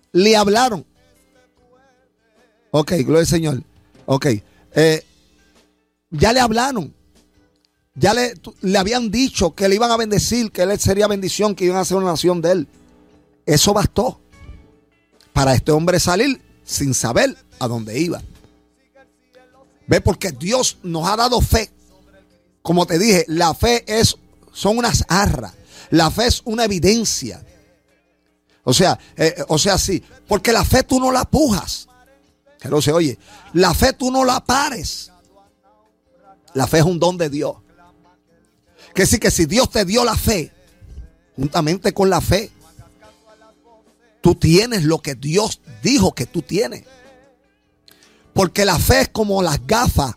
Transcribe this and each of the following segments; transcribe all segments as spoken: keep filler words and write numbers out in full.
Le hablaron. Ok, gloria al Señor. Ok. Eh, ya le hablaron. Ya le, le habían dicho que le iban a bendecir, que él sería bendición, que iban a ser una nación de él. Eso bastó para este hombre salir sin saber a dónde iba. Ve, porque Dios nos ha dado fe. Como te dije, la fe es, son unas arras. La fe es una evidencia. O sea, eh, o sea, sí, porque la fe tú no la pujas. Pero se oye, la fe tú no la pares. La fe es un don de Dios. Que sí, que si Dios te dio la fe, juntamente con la fe, tú tienes lo que Dios dijo que tú tienes. Porque la fe es como las gafas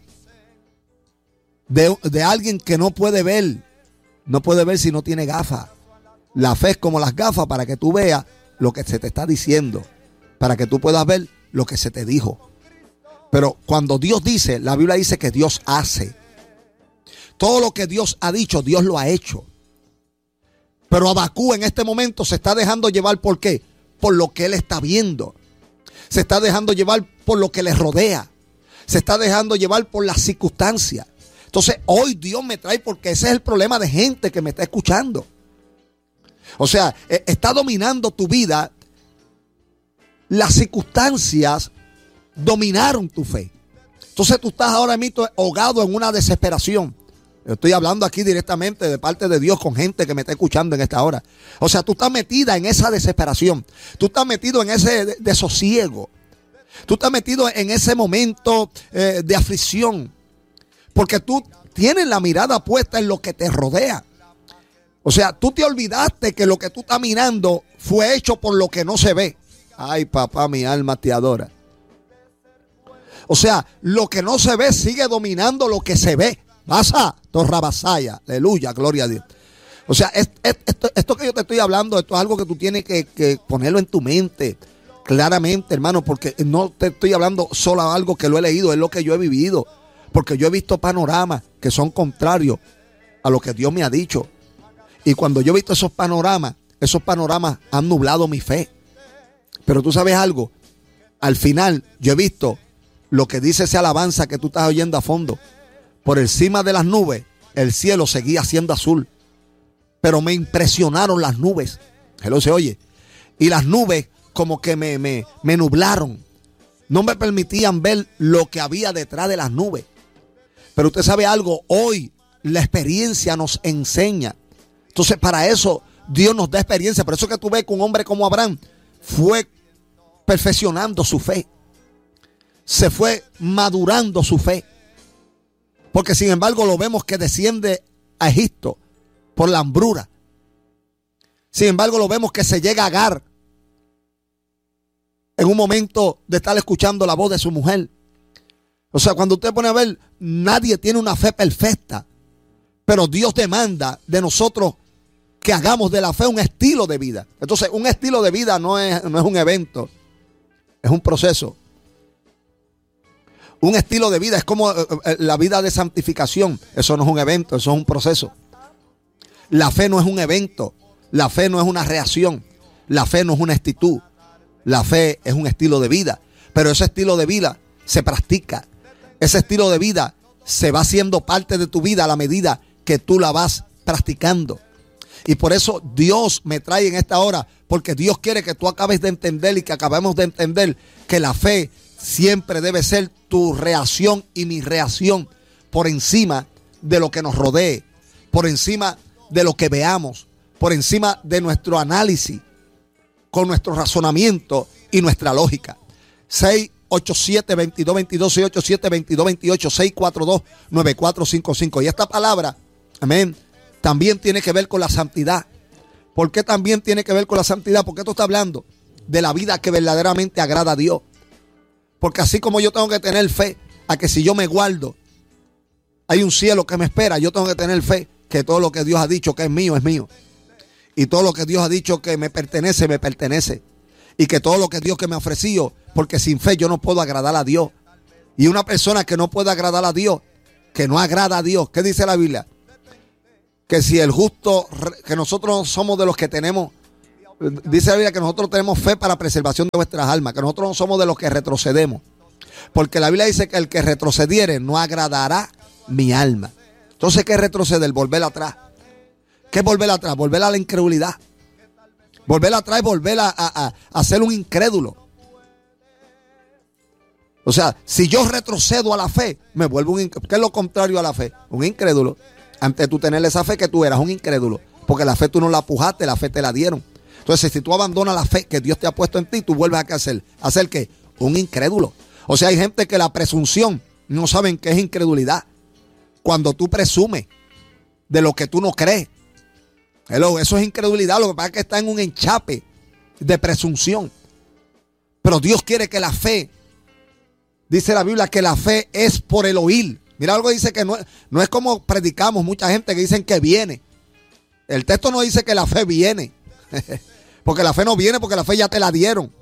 de, de alguien que no puede ver. No puede ver si no tiene gafas. La fe es como las gafas para que tú veas lo que se te está diciendo. Para que tú puedas ver lo que se te dijo. Pero cuando Dios dice, la Biblia dice que Dios hace. Todo lo que Dios ha dicho, Dios lo ha hecho. Pero Abacú en este momento se está dejando llevar, ¿por qué? Por lo que él está viendo. Se está dejando llevar por lo que le rodea. Se está dejando llevar por las circunstancias. Entonces hoy Dios me trae, porque ese es el problema de gente que me está escuchando. O sea, está dominando tu vida. Las circunstancias dominaron tu fe. Entonces tú estás ahora mismo ahogado en una desesperación. Estoy hablando aquí directamente de parte de Dios con gente que me está escuchando en esta hora. O sea, tú estás metida en esa desesperación. Tú estás metido en ese desosiego. Tú estás metido en ese momento eh, de aflicción. Porque tú tienes la mirada puesta en lo que te rodea. O sea, tú te olvidaste que lo que tú estás mirando fue hecho por lo que no se ve. Ay, papá, mi alma te adora. O sea, lo que no se ve sigue dominando lo que se ve. Pasa, torrabasaya, aleluya, gloria a Dios. O sea, es, es, esto, esto que yo te estoy hablando, esto es algo que tú tienes que, que ponerlo en tu mente claramente, hermano, porque no te estoy hablando solo de algo que lo he leído, es lo que yo he vivido. Porque yo he visto panoramas que son contrarios a lo que Dios me ha dicho. Y cuando yo he visto esos panoramas, esos panoramas han nublado mi fe. Pero tú sabes algo, al final yo he visto lo que dice esa alabanza que tú estás oyendo a fondo. Por encima de las nubes, el cielo seguía siendo azul. Pero me impresionaron las nubes. Hello, se oye. Y las nubes como que me, me, me nublaron. No me permitían ver lo que había detrás de las nubes. Pero usted sabe algo, hoy la experiencia nos enseña. Entonces para eso Dios nos da experiencia. Por eso que tú ves que un hombre como Abraham fue perfeccionando su fe. Se fue madurando su fe. Porque sin embargo lo vemos que desciende a Egipto por la hambruna. Sin embargo lo vemos que se llega a Agar en un momento de estar escuchando la voz de su mujer. O sea, cuando usted pone a ver, nadie tiene una fe perfecta. Pero Dios demanda de nosotros que hagamos de la fe un estilo de vida. Entonces, un estilo de vida no es, no es un evento, es un proceso. Un estilo de vida es como la vida de santificación. Eso no es un evento, eso es un proceso. La fe no es un evento. La fe no es una reacción. La fe no es una actitud. La fe es un estilo de vida. Pero ese estilo de vida se practica. Ese estilo de vida se va haciendo parte de tu vida a la medida que tú la vas practicando. Y por eso Dios me trae en esta hora, porque Dios quiere que tú acabes de entender y que acabemos de entender que la fe siempre debe ser tu reacción y mi reacción por encima de lo que nos rodee, por encima de lo que veamos, por encima de nuestro análisis, con nuestro razonamiento y nuestra lógica. seis ocho siete, veintidós veintidós, seis ocho siete, veintidós veintiocho, seis cuatro dos, nueve cuatro cinco cinco. Y esta palabra, amén, también tiene que ver con la santidad. ¿Por qué también tiene que ver con la santidad? Porque esto está hablando de la vida que verdaderamente agrada a Dios. Porque así como yo tengo que tener fe a que si yo me guardo, hay un cielo que me espera, yo tengo que tener fe que todo lo que Dios ha dicho que es mío, es mío. Y todo lo que Dios ha dicho que me pertenece, me pertenece. Y que todo lo que Dios que me ha ofrecido, porque sin fe yo no puedo agradar a Dios. Y una persona que no puede agradar a Dios, que no agrada a Dios, ¿qué dice la Biblia? Que si el justo, que nosotros somos de los que tenemos Dice la Biblia que nosotros tenemos fe para preservación de vuestras almas, que nosotros no somos de los que retrocedemos. Porque la Biblia dice que el que retrocediere no agradará mi alma. Entonces, ¿qué es retroceder? Volver atrás. ¿Qué es volver atrás? Volver a la incredulidad. Volver atrás es volver a, a, a ser un incrédulo. O sea, si yo retrocedo a la fe, me vuelvo un incrédulo. ¿Qué es lo contrario a la fe? Un incrédulo. Antes de tú tener esa fe, que tú eras un incrédulo. Porque la fe tú no la pujaste, la fe te la dieron. Entonces, si tú abandonas la fe que Dios te ha puesto en ti, tú vuelves a qué hacer. ¿Hacer qué? Un incrédulo. O sea, hay gente que la presunción no saben qué es incredulidad. Cuando tú presumes de lo que tú no crees. Hello, eso es incredulidad. Lo que pasa es que está en un enchape de presunción. Pero Dios quiere que la fe, dice la Biblia, que la fe es por el oír. Mira, algo dice que no, no es como predicamos mucha gente que dicen que viene. El texto no dice que la fe viene. Porque la fe no viene, porque la fe ya te la dieron.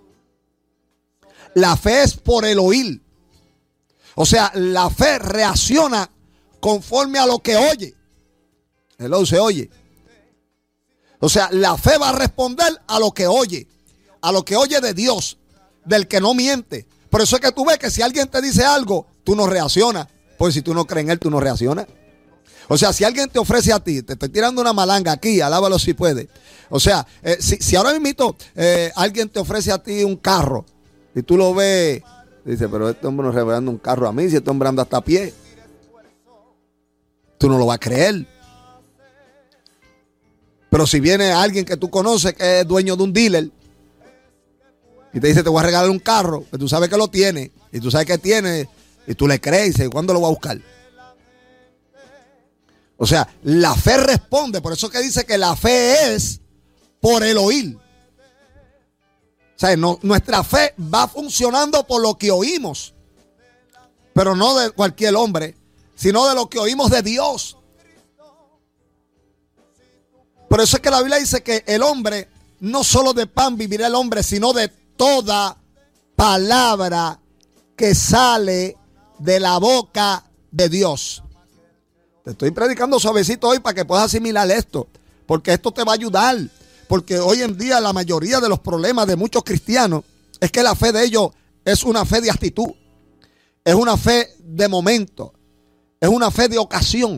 La fe es por el oír. O sea, la fe reacciona conforme a lo que oye. Hello, se oye. O sea, la fe va a responder a lo que oye. A lo que oye de Dios, del que no miente. Por eso es que tú ves que si alguien te dice algo, tú no reaccionas. Pues si tú no crees en él, tú no reaccionas. O sea, si alguien te ofrece a ti, te estoy tirando una malanga aquí, alábalo si puede. O sea, eh, si, si ahora mismo eh, alguien te ofrece a ti un carro y tú lo ves, dice, pero este hombre no está regalando un carro a mí, si este hombre anda hasta a pie. Tú no lo vas a creer. Pero si viene alguien que tú conoces que es dueño de un dealer y te dice, te voy a regalar un carro, que tú sabes que lo tiene y tú sabes que tiene y tú le crees y dices, ¿cuándo lo voy a buscar? O sea, la fe responde. Por eso que dice que la fe es por el oír. O sea, no, nuestra fe va funcionando por lo que oímos. Pero no de cualquier hombre, sino de lo que oímos de Dios. Por eso es que la Biblia dice que el hombre, no solo de pan vivirá el hombre, sino de toda palabra que sale de la boca de Dios. Te estoy predicando suavecito hoy para que puedas asimilar esto, porque esto te va a ayudar. Porque hoy en día la mayoría de los problemas de muchos cristianos es que la fe de ellos es una fe de actitud, es una fe de momento, es una fe de ocasión,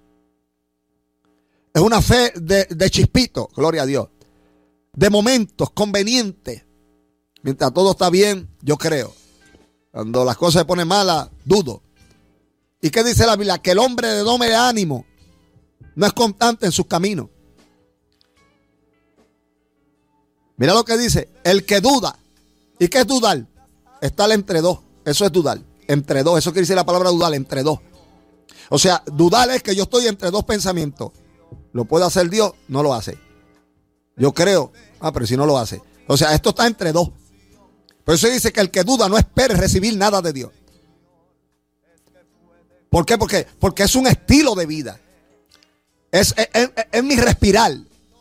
es una fe de, de chispito, gloria a Dios, de momentos convenientes. Mientras todo está bien, yo creo. Cuando las cosas se ponen malas, dudo. ¿Y qué dice la Biblia? Que el hombre de doble ánimo no es constante en sus caminos. Mira lo que dice, el que duda. ¿Y qué es dudar? Estar entre dos. Eso es dudar. Entre dos. Eso quiere decir la palabra dudar, entre dos. O sea, dudar es que yo estoy entre dos pensamientos. ¿Lo puede hacer Dios? No lo hace. Yo creo. Ah, pero si no lo hace. O sea, esto está entre dos. Por eso dice que el que duda no espere recibir nada de Dios. ¿Por qué? Porque, porque es un estilo de vida. Es, es, es, es mi respirar.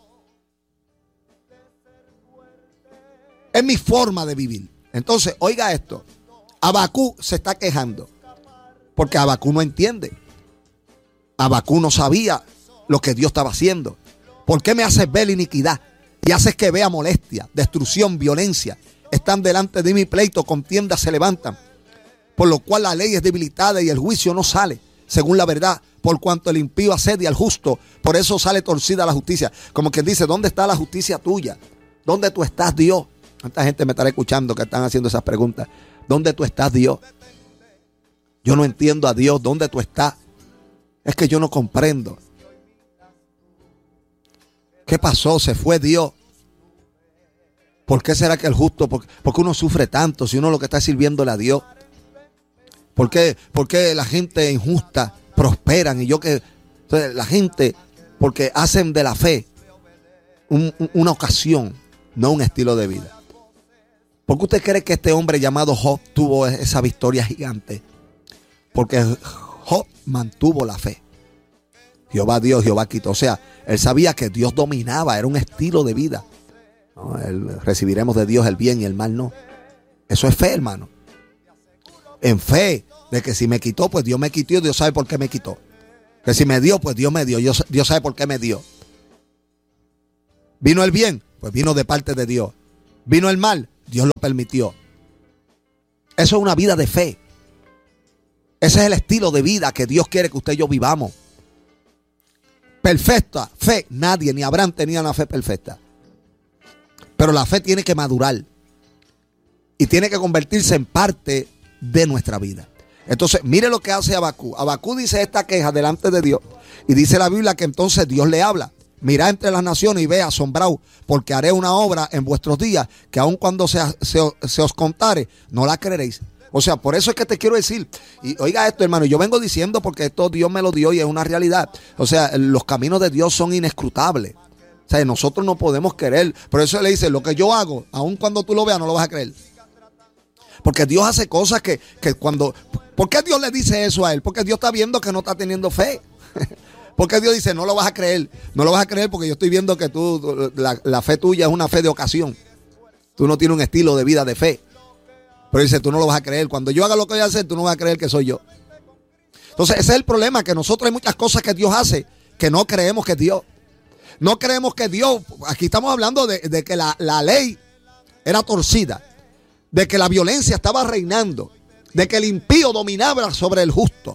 Es mi forma de vivir. Entonces, oiga esto. Abacú se está quejando. Porque Abacú no entiende. Abacú no sabía lo que Dios estaba haciendo. ¿Por qué me haces ver la iniquidad? Y haces que vea molestia, destrucción, violencia. Están delante de mi pleito, contiendas se levantan. Por lo cual la ley es debilitada y el juicio no sale, según la verdad, por cuanto el impío asedia al justo, por eso sale torcida la justicia. Como quien dice, ¿dónde está la justicia tuya? ¿Dónde tú estás, Dios? ¿Cuánta gente me estará escuchando que están haciendo esas preguntas? ¿Dónde tú estás, Dios? Yo no entiendo a Dios, ¿dónde tú estás? Es que yo no comprendo. ¿Qué pasó? Se fue Dios. ¿Por qué será que el justo? ¿Por qué uno sufre tanto si uno lo que está es sirviéndole a Dios? ¿Por qué, por qué la gente injusta prosperan? Y yo que... Entonces, la gente, porque hacen de la fe un, una ocasión, no un estilo de vida. ¿Por qué usted cree que este hombre llamado Job tuvo esa victoria gigante? Porque Job mantuvo la fe. Jehová dio, Jehová quitó. O sea, él sabía que Dios dominaba, era un estilo de vida. ¿No? El, recibiremos de Dios el bien y el mal no. Eso es fe, hermano. En fe de que si me quitó, pues Dios me quitó y Dios sabe por qué me quitó. Que si me dio, pues Dios me dio. Dios, Dios sabe por qué me dio. Vino el bien, pues vino de parte de Dios. Vino el mal, Dios lo permitió. Eso es una vida de fe. Ese es el estilo de vida que Dios quiere que usted y yo vivamos. Perfecta fe, nadie, ni Abraham tenía una fe perfecta. Pero la fe tiene que madurar y tiene que convertirse en parte de nuestra vida. Entonces, mire lo que hace Abacú. Abacú dice esta queja delante de Dios y dice la Biblia que entonces Dios le habla. Mirad entre las naciones y ve asombrado, porque haré una obra en vuestros días que aun cuando se, se, se os contare, no la creeréis. O sea, por eso es que te quiero decir, y oiga esto, hermano, yo vengo diciendo porque esto Dios me lo dio y es una realidad. O sea, los caminos de Dios son inescrutables. O sea, nosotros no podemos creer. Por eso le dice, lo que yo hago, aun cuando tú lo veas, no lo vas a creer. Porque Dios hace cosas que, que cuando... ¿Por qué Dios le dice eso a él? Porque Dios está viendo que no está teniendo fe. Porque Dios dice, no lo vas a creer. No lo vas a creer porque yo estoy viendo que tú, la, la fe tuya es una fe de ocasión. Tú no tienes un estilo de vida de fe. Pero dice, tú no lo vas a creer. Cuando yo haga lo que voy a hacer, tú no vas a creer que soy yo. Entonces, ese es el problema, que nosotros hay muchas cosas que Dios hace que no creemos que es Dios. No creemos que Dios, aquí estamos hablando de, de que la, la ley era torcida, de que la violencia estaba reinando, de que el impío dominaba sobre el justo.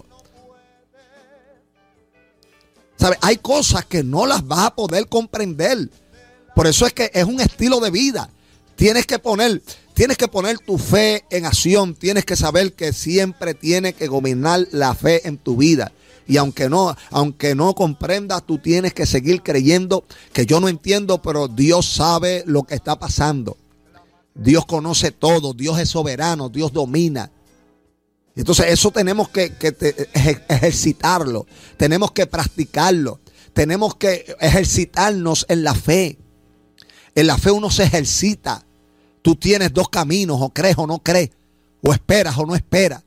¿Sabe? Hay cosas que no las vas a poder comprender. Por eso es que es un estilo de vida. Tienes que poner, tienes que poner tu fe en acción. Tienes que saber que siempre tiene que gobernar la fe en tu vida. Y aunque no, aunque no comprendas, tú tienes que seguir creyendo que yo no entiendo, pero Dios sabe lo que está pasando. Dios conoce todo, Dios es soberano, Dios domina. Entonces eso tenemos que, que te, ejercitarlo, tenemos que practicarlo, tenemos que ejercitarnos en la fe. En la fe uno se ejercita. Tú tienes dos caminos, o crees o no crees, o esperas o no esperas.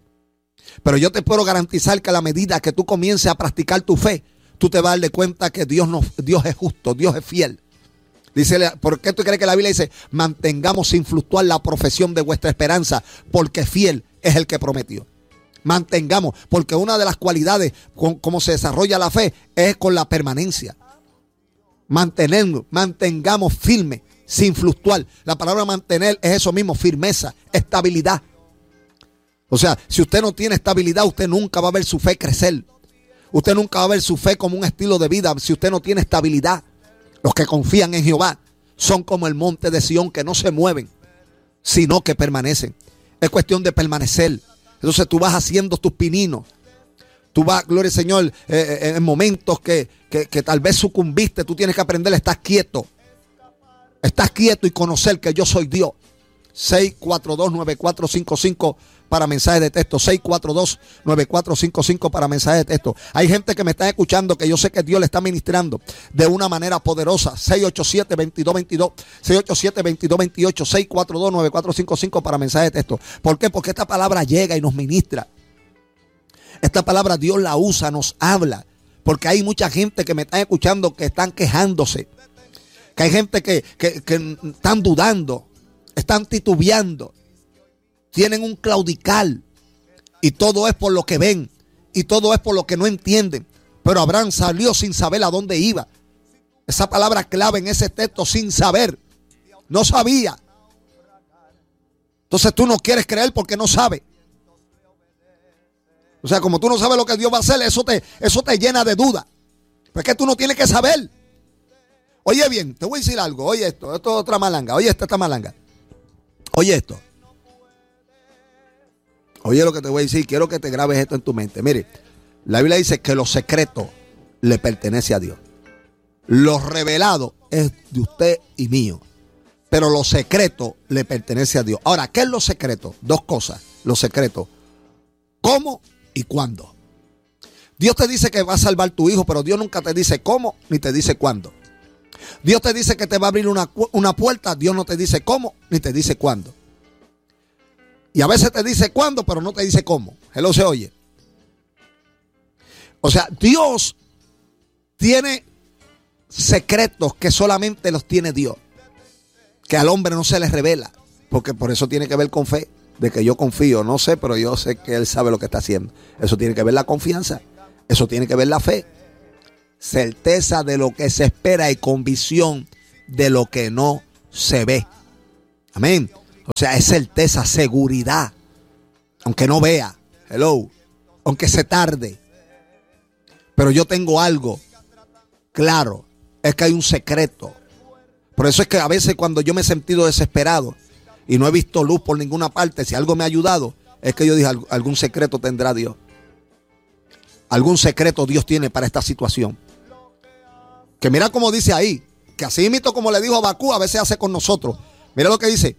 Pero yo te puedo garantizar que a la medida que tú comiences a practicar tu fe, tú te vas a dar de cuenta que Dios, no, Dios es justo, Dios es fiel. Dice, ¿por qué tú crees que la Biblia dice, mantengamos sin fluctuar la profesión de vuestra esperanza, porque fiel es el que prometió? Mantengamos, porque una de las cualidades con cómo se desarrolla la fe es con la permanencia. Mantenernos, mantengamos firme, sin fluctuar. La palabra mantener es eso mismo, firmeza, estabilidad. O sea, si usted no tiene estabilidad, usted nunca va a ver su fe crecer. Usted nunca va a ver su fe como un estilo de vida si usted no tiene estabilidad. Los que confían en Jehová son como el monte de Sión, que no se mueven, sino que permanecen. Es cuestión de permanecer. Entonces tú vas haciendo tus pininos. Tú vas, gloria al Señor, eh, eh, en momentos que, que, que tal vez sucumbiste, tú tienes que aprender a estar quieto. Estás quieto y conocer que yo soy Dios. seis cuatro dos, nueve cuatro cinco cinco para mensajes de texto. seis cuatro dos, nueve cuatro cinco cinco para mensajes de texto. Hay gente que me está escuchando que yo sé que Dios le está ministrando de una manera poderosa. seis ocho siete, veintidós veintidós, seis ocho siete, veintidós veintiocho, seis cuatro dos, nueve cuatro cinco cinco para mensajes de texto. ¿Por qué? Porque esta palabra llega y nos ministra. Esta palabra Dios la usa, nos habla. Porque hay mucha gente que me está escuchando que están quejándose. Que hay gente que, que, que están dudando. Están titubeando, tienen un claudicar y todo es por lo que ven y todo es por lo que no entienden. Pero Abraham salió sin saber a dónde iba. Esa palabra clave en ese texto, sin saber, no sabía. Entonces tú no quieres creer porque no sabes. O sea, como tú no sabes lo que Dios va a hacer, eso te, eso te llena de duda. Pero es que tú no tienes que saber. Oye bien, te voy a decir algo. Oye esto, esto es otra malanga. Oye esta, esta malanga. Oye esto. Oye lo que te voy a decir. Quiero que te grabes esto en tu mente. Mire, la Biblia dice que lo secreto le pertenece a Dios. Lo revelado es de usted y mío. Pero lo secreto le pertenece a Dios. Ahora, ¿qué es lo secreto? Dos cosas. Lo secreto. ¿Cómo y cuándo? Dios te dice que va a salvar tu hijo, pero Dios nunca te dice cómo ni te dice cuándo. Dios te dice que te va a abrir una, una puerta. Dios no te dice cómo ni te dice cuándo. Y a veces te dice cuándo, pero no te dice cómo. Hello, se oye. O sea, Dios tiene secretos que solamente los tiene Dios, que al hombre no se les revela. Porque por eso tiene que ver con fe. De que yo confío, no sé, pero yo sé que Él sabe lo que está haciendo. Eso tiene que ver la confianza. Eso tiene que ver la fe. Certeza de lo que se espera y convicción de lo que no se ve. Amén. O sea, es certeza, seguridad. Aunque no vea, hello, aunque se tarde. Pero yo tengo algo claro, es que hay un secreto. Por eso es que a veces cuando yo me he sentido desesperado y no he visto luz por ninguna parte, si algo me ha ayudado, es que yo dije, algún secreto tendrá Dios. Algún secreto Dios tiene para esta situación. Que mira cómo dice ahí, que así mismo como le dijo a Habacuc, a veces hace con nosotros. Mira lo que dice.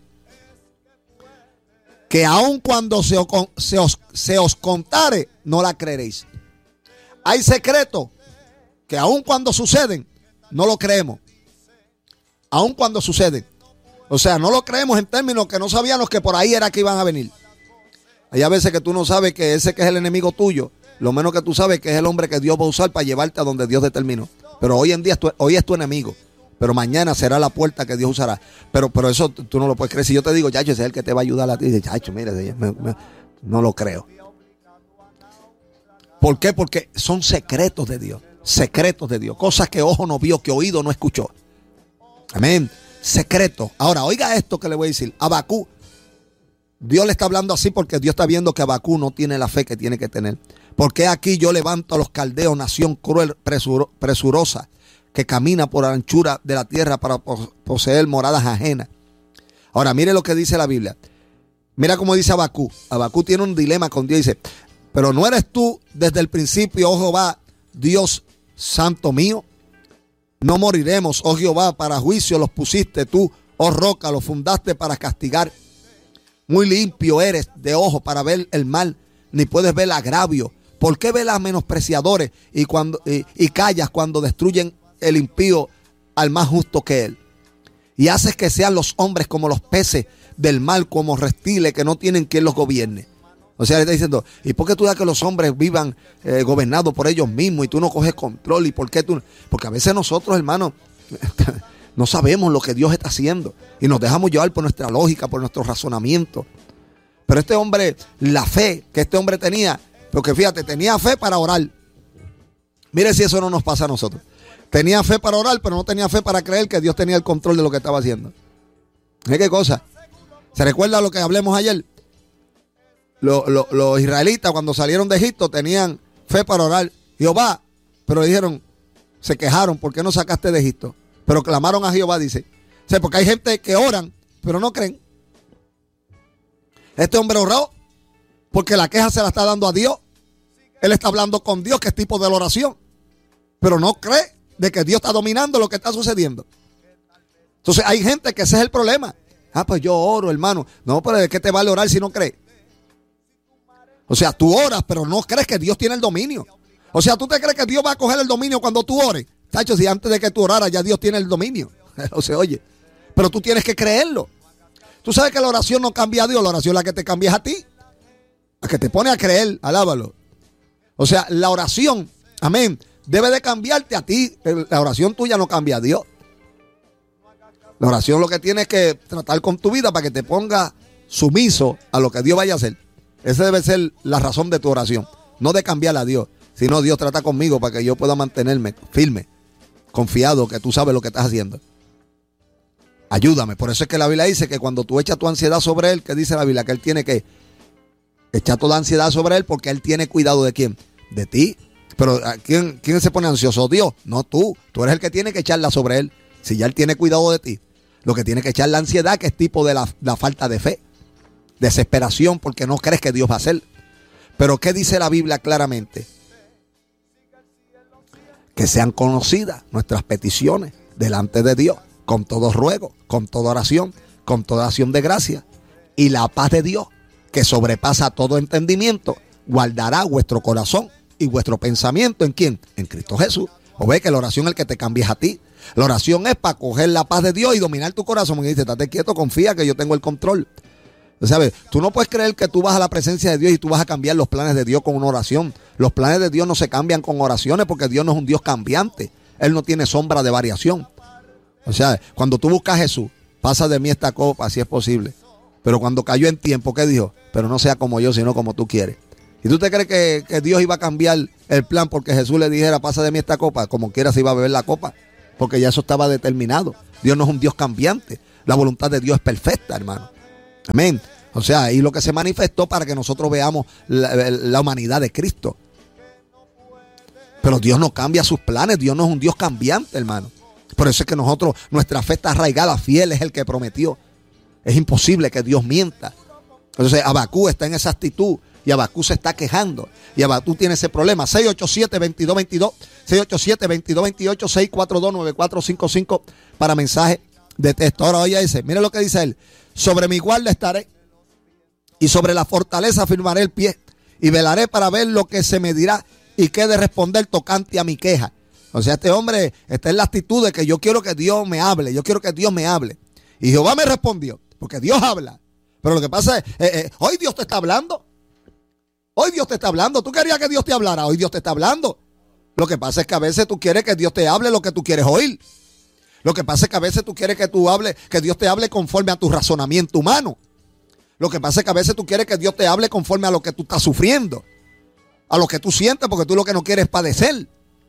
Que aun cuando se os, se, os, se os contare, no la creeréis. Hay secretos que aun cuando suceden, no lo creemos. Aun cuando suceden. O sea, no lo creemos en términos que no sabíamos que por ahí era que iban a venir. Hay a veces que tú no sabes que ese que es el enemigo tuyo, lo menos que tú sabes que es el hombre que Dios va a usar para llevarte a donde Dios determinó. Pero hoy en día, hoy es tu enemigo. Pero mañana será la puerta que Dios usará. Pero, pero eso tú no lo puedes creer. Si yo te digo, chacho, ese es el que te va a ayudar a ti. Dice, chacho, mire, me, me, no lo creo. ¿Por qué? Porque son secretos de Dios. Secretos de Dios. Cosas que ojo no vio, que oído no escuchó. Amén. Secreto. Ahora, oiga esto que le voy a decir. Habacuc. Dios le está hablando así porque Dios está viendo que Habacuc no tiene la fe que tiene que tener. Porque aquí yo levanto a los caldeos, nación cruel, presuro, presurosa, que camina por la anchura de la tierra para poseer moradas ajenas. Ahora, mire lo que dice la Biblia. Mira cómo dice Habacuc. Habacuc tiene un dilema con Dios. Dice, pero no eres tú desde el principio, oh Jehová, Dios santo mío. No moriremos, oh Jehová, para juicio los pusiste tú, oh roca, los fundaste para castigar. Muy limpio eres de ojo para ver el mal, ni puedes ver el agravio. ¿Por qué ves a menospreciadores y, cuando, y, y callas cuando destruyen el impío al más justo que él? Y haces que sean los hombres como los peces del mar, como reptiles que no tienen quien los gobierne. O sea, le está diciendo, ¿y por qué tú das que los hombres vivan eh, gobernados por ellos mismos y tú no coges control? ¿Y por qué tú? Porque a veces nosotros, hermanos, no sabemos lo que Dios está haciendo y nos dejamos llevar por nuestra lógica, por nuestro razonamiento. Pero este hombre, la fe que este hombre tenía, porque fíjate, tenía fe para orar. Mire si eso no nos pasa a nosotros. Tenía fe para orar, pero no tenía fe para creer que Dios tenía el control de lo que estaba haciendo. ¿Qué, qué cosa? ¿Se recuerda lo que hablemos ayer? Los, los, los israelitas cuando salieron de Egipto tenían fe para orar. Jehová, pero dijeron, se quejaron, ¿por qué no sacaste de Egipto? Pero clamaron a Jehová, dice. O sea, porque hay gente que oran, pero no creen. Este hombre oró porque la queja se la está dando a Dios. Él está hablando con Dios, que es tipo de la oración. Pero no cree de que Dios está dominando lo que está sucediendo. Entonces hay gente que ese es el problema. Ah, pues yo oro, hermano. No, pero ¿de qué te vale orar si no crees? O sea, tú oras, pero no crees que Dios tiene el dominio. O sea, ¿tú te crees que Dios va a coger el dominio cuando tú ores? Tacho, si antes de que tú oraras ya Dios tiene el dominio. O sea, oye, pero tú tienes que creerlo. Tú sabes que la oración no cambia a Dios, la oración es la que te cambia es a ti. La que te pone a creer, alábalo. O sea, la oración, amén, debe de cambiarte a ti. La oración tuya no cambia a Dios. La oración lo que tienes que tratar con tu vida para que te ponga sumiso a lo que Dios vaya a hacer. Esa debe ser la razón de tu oración. No de cambiar a Dios, sino Dios trata conmigo para que yo pueda mantenerme firme, confiado que tú sabes lo que estás haciendo. Ayúdame. Por eso es que la Biblia dice que cuando tú echas tu ansiedad sobre Él, ¿qué dice la Biblia? Que Él tiene que echar toda ansiedad sobre Él porque Él tiene cuidado de quién. De ti. Pero ¿quién, quién se pone ansioso? Dios. No tú. Tú eres el que tiene que echarla sobre Él. Si ya Él tiene cuidado de ti. Lo que tiene que echar la ansiedad, que es tipo de la, la falta de fe. Desesperación porque no crees que Dios va a hacer. Pero ¿qué dice la Biblia claramente? Que sean conocidas nuestras peticiones delante de Dios, con todo ruego, con toda oración, con toda acción de gracia. Y la paz de Dios, que sobrepasa todo entendimiento, guardará vuestro corazón y vuestro pensamiento. ¿En quién? En Cristo Jesús. O ve que la oración es el que te cambia a ti. La oración es para coger la paz de Dios y dominar tu corazón. Y dice, estate quieto, confía que yo tengo el control. ¿Sabes? Tú no puedes creer que tú vas a la presencia de Dios y tú vas a cambiar los planes de Dios con una oración. Los planes de Dios no se cambian con oraciones porque Dios no es un Dios cambiante. Él no tiene sombra de variación. O sea, cuando tú buscas a Jesús, pasa de mí esta copa si es posible. Pero cuando cayó en tiempo, ¿qué dijo? Pero no sea como yo, sino como tú quieres. ¿Y tú te crees que, que Dios iba a cambiar el plan porque Jesús le dijera, pasa de mí esta copa? Como quiera se iba a beber la copa, porque ya eso estaba determinado. Dios no es un Dios cambiante. La voluntad de Dios es perfecta, hermano. Amén. O sea, ahí lo que se manifestó para que nosotros veamos la, la humanidad de Cristo. Pero Dios no cambia sus planes. Dios no es un Dios cambiante, hermano. Por eso es que nosotros, nuestra fe está arraigada. Fiel es el que prometió. Es imposible que Dios mienta. Entonces Abacú está en esa actitud y Abacú se está quejando. Y Abacú tiene ese problema. seis ocho siete, veintidós veintidós, seis ocho siete, veintidós veintiocho, seis cuatro dos, nueve cuatro cinco cinco para mensaje de texto. Ahora oye ese, mire lo que dice él. Sobre mi guarda estaré y sobre la fortaleza firmaré el pie y velaré para ver lo que se me dirá y qué de responder tocante a mi queja. O sea, este hombre está en la actitud de que yo quiero que Dios me hable, yo quiero que Dios me hable. Y Jehová me respondió, porque Dios habla. Pero lo que pasa es, eh, eh, hoy Dios te está hablando. Hoy Dios te está hablando. Tú querías que Dios te hablara, hoy Dios te está hablando. Lo que pasa es que a veces tú quieres que Dios te hable lo que tú quieres oír. Lo que pasa es que a veces tú quieres que tú hable, que Dios te hable conforme a tu razonamiento humano. Lo que pasa es que a veces tú quieres que Dios te hable conforme a lo que tú estás sufriendo, a lo que tú sientes, porque tú lo que no quieres es padecer.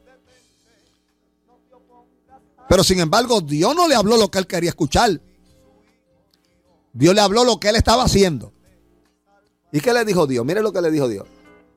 Pero sin embargo, Dios no le habló lo que él quería escuchar. Dios le habló lo que él estaba haciendo. ¿Y qué le dijo Dios? Mire lo que le dijo Dios.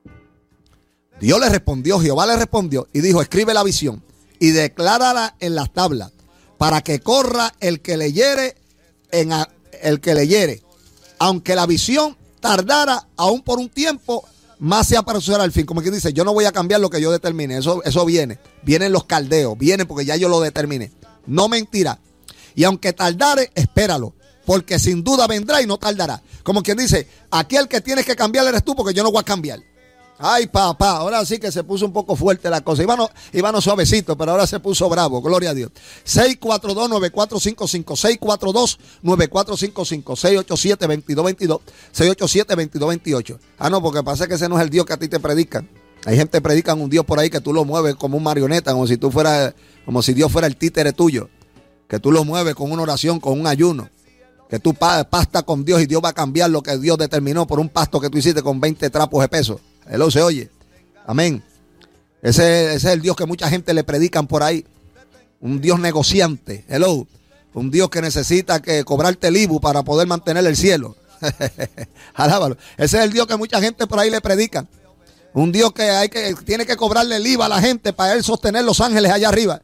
Dios le respondió, Jehová le respondió y dijo, escribe la visión y declárala en las tablas para que corra el que leyere, en a, el que leyere. Aunque la visión tardara aún por un tiempo, más se apresurará al fin. Como que dice, yo no voy a cambiar lo que yo determine. Eso, eso viene. Vienen los caldeos. Vienen porque ya yo lo determiné. No mentirá. Y aunque tardare, espéralo. Porque sin duda vendrá y no tardará. Como quien dice, aquí el que tienes que cambiar eres tú porque yo no voy a cambiar. Ay, papá, ahora sí que se puso un poco fuerte la cosa. Iba no suavecito, pero ahora se puso bravo. Gloria a Dios. seis cuatro dos, nueve cuatro cinco cinco. seis cuatro dos, nueve cuatro cinco cinco. seis ocho siete, veintidós veintidós. seis ocho siete, veintidós veintiocho. Ah, no, porque pasa que ese no es el Dios que a ti te predican. Hay gente que predican un Dios por ahí que tú lo mueves como un marioneta, como si tú fueras, como si Dios fuera el títere tuyo. Que tú lo mueves con una oración, con un ayuno. Que tú pastas con Dios y Dios va a cambiar lo que Dios determinó por un pasto que tú hiciste con veinte trapos de peso. Hello, se oye. Amén. Ese, ese es el Dios que mucha gente le predican por ahí. Un Dios negociante. Hello. Un Dios que necesita que cobrarte el I B U para poder mantener el cielo. Alábalo. Ese es el Dios que mucha gente por ahí le predican. Un Dios que, hay que tiene que cobrarle el I V A a la gente para él sostener los ángeles allá arriba.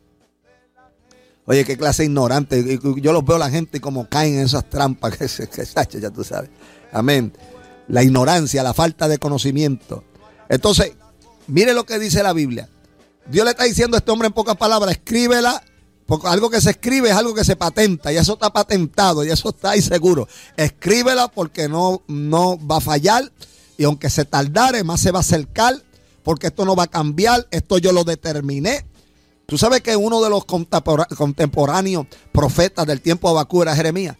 Oye, qué clase ignorante. Yo los veo a la gente como caen en esas trampas. Que, que, que, ya tú sabes. Amén. La ignorancia, la falta de conocimiento. Entonces, mire lo que dice la Biblia. Dios le está diciendo a este hombre en pocas palabras, escríbela, porque algo que se escribe es algo que se patenta, y eso está patentado, y eso está ahí seguro. Escríbela porque no, no va a fallar, y aunque se tardare, más se va a acercar, porque esto no va a cambiar, esto yo lo determiné. Tú sabes que uno de los contemporáneos profetas del tiempo de Abacú era Jeremías.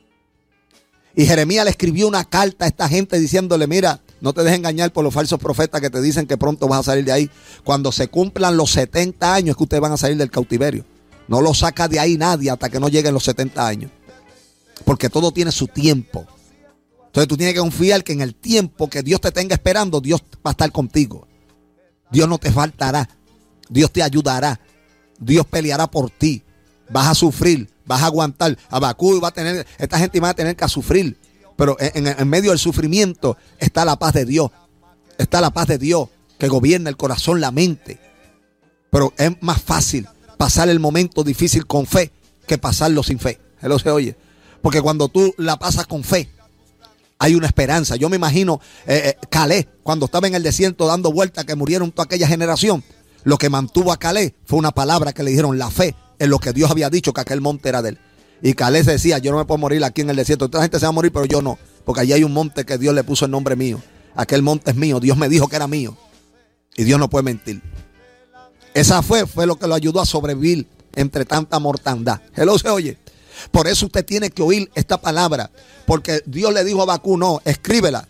Y Jeremías le escribió una carta a esta gente diciéndole, mira, no te dejes engañar por los falsos profetas que te dicen que pronto vas a salir de ahí. Cuando se cumplan los setenta años es que ustedes van a salir del cautiverio. No lo saca de ahí nadie hasta que no lleguen los setenta años. Porque todo tiene su tiempo. Entonces tú tienes que confiar que en el tiempo que Dios te tenga esperando, Dios va a estar contigo. Dios no te faltará. Dios te ayudará. Dios peleará por ti. Vas a sufrir, vas a aguantar. Abacú va a tener, esta gente va a tener que sufrir. Pero en, en, en medio del sufrimiento está la paz de Dios. Está la paz de Dios que gobierna el corazón, la mente. Pero es más fácil pasar el momento difícil con fe que pasarlo sin fe. Eso se oye. Porque cuando tú la pasas con fe, hay una esperanza. Yo me imagino eh, eh, Caleb, cuando estaba en el desierto dando vueltas, que murieron toda aquella generación. Lo que mantuvo a Caleb fue una palabra que le dijeron, la fe en lo que Dios había dicho, que aquel monte era de él. Y Caleb decía, yo no me puedo morir aquí en el desierto. Otra gente se va a morir, pero yo no. Porque allí hay un monte que Dios le puso el nombre mío. Aquel monte es mío. Dios me dijo que era mío. Y Dios no puede mentir. Esa fe fue lo que lo ayudó a sobrevivir entre tanta mortandad. Hello, se oye. Por eso usted tiene que oír esta palabra. Porque Dios le dijo a Abacú, no, escríbela.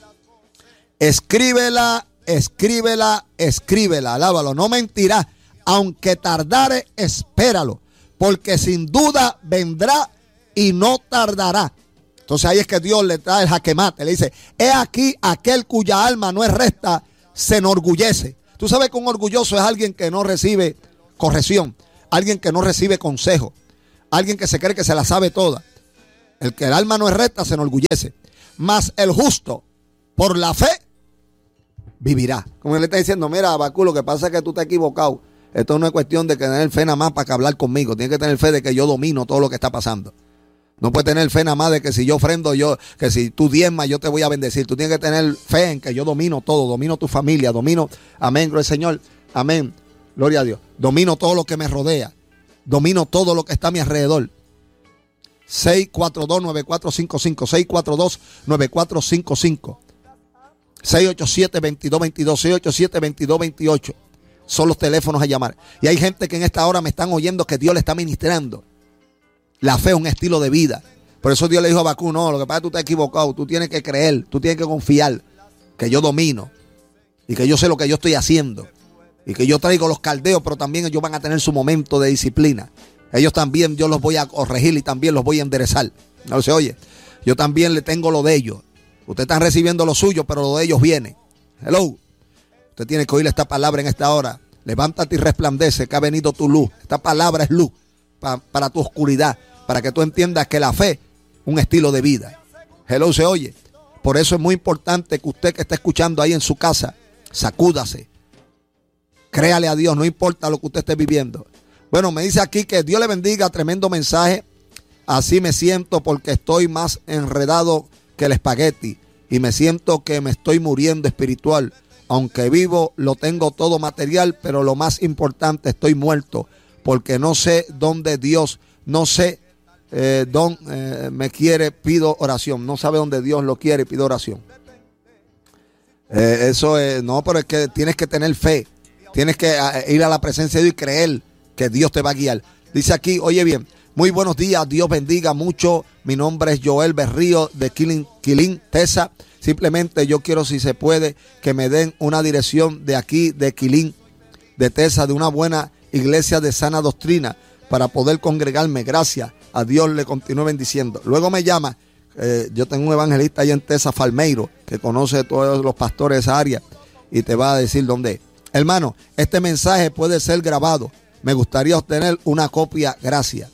Escríbela, escríbela, escríbela. Alábalo, no mentirá. Aunque tardare, espéralo. Porque sin duda vendrá y no tardará. Entonces ahí es que Dios le trae el jaque mate. Le dice, he aquí aquel cuya alma no es recta, se enorgullece. Tú sabes que un orgulloso es alguien que no recibe corrección. Alguien que no recibe consejo. Alguien que se cree que se la sabe toda. El que el alma no es recta se enorgullece. Mas el justo, por la fe, vivirá. Como él le está diciendo, mira, Habacuc, lo que pasa es que tú te has equivocado. Esto no es cuestión de tener fe nada más para que hablar conmigo. Tienes que tener fe de que yo domino todo lo que está pasando. No puedes tener fe nada más de que si yo ofrendo, yo, que si tú diezmas, yo te voy a bendecir. Tú tienes que tener fe en que yo domino todo, domino tu familia, domino, amén, gloria al Señor, amén, gloria a Dios. Domino todo lo que me rodea, domino todo lo que está a mi alrededor. seis cuatro dos, nueve cuatro cinco cinco, seis cuatro dos, nueve cuatro cinco cinco, seis ocho siete, dos dos dos dos, seis ocho siete, dos dos dos ocho. Son los teléfonos a llamar. Y hay gente que en esta hora me están oyendo que Dios le está ministrando. La fe es un estilo de vida. Por eso Dios le dijo a Habacuc, no, lo que pasa es que tú te has equivocado. Tú tienes que creer, tú tienes que confiar que yo domino y que yo sé lo que yo estoy haciendo y que yo traigo los caldeos, pero también ellos van a tener su momento de disciplina. Ellos también yo los voy a corregir y también los voy a enderezar. No se oye. Yo también le tengo lo de ellos. Ustedes están recibiendo lo suyo, pero lo de ellos viene. Hello. Usted tiene que oír esta palabra en esta hora. Levántate y resplandece que ha venido tu luz. Esta palabra es luz pa, para tu oscuridad, para que tú entiendas que la fe es un estilo de vida. Hello, se oye. Por eso es muy importante que usted que está escuchando ahí en su casa, sacúdase. Créale a Dios, no importa lo que usted esté viviendo. Bueno, me dice aquí que Dios le bendiga, tremendo mensaje. Así me siento porque estoy más enredado que el espagueti y me siento que me estoy muriendo espiritual. Aunque vivo, lo tengo todo material, pero lo más importante, estoy muerto porque no sé dónde Dios, no sé eh, dónde eh, me quiere, pido oración. No sabe dónde Dios lo quiere, pido oración. Eh, eso es, no, pero es que tienes que tener fe, tienes que eh, ir a la presencia de Dios y creer que Dios te va a guiar. Dice aquí, oye bien, muy buenos días, Dios bendiga mucho. Mi nombre es Joel Berrío de Quilín, Quilín, Texas. Simplemente yo quiero, si se puede, que me den una dirección de aquí, de Quilín, de Texas, de una buena iglesia de sana doctrina para poder congregarme. Gracias a Dios, le continúe bendiciendo. Luego me llama, eh, yo tengo un evangelista allá en Texas, Falmeiro, que conoce a todos los pastores de esa área y te va a decir dónde es. Hermano, este mensaje puede ser grabado. Me gustaría obtener una copia. Gracias.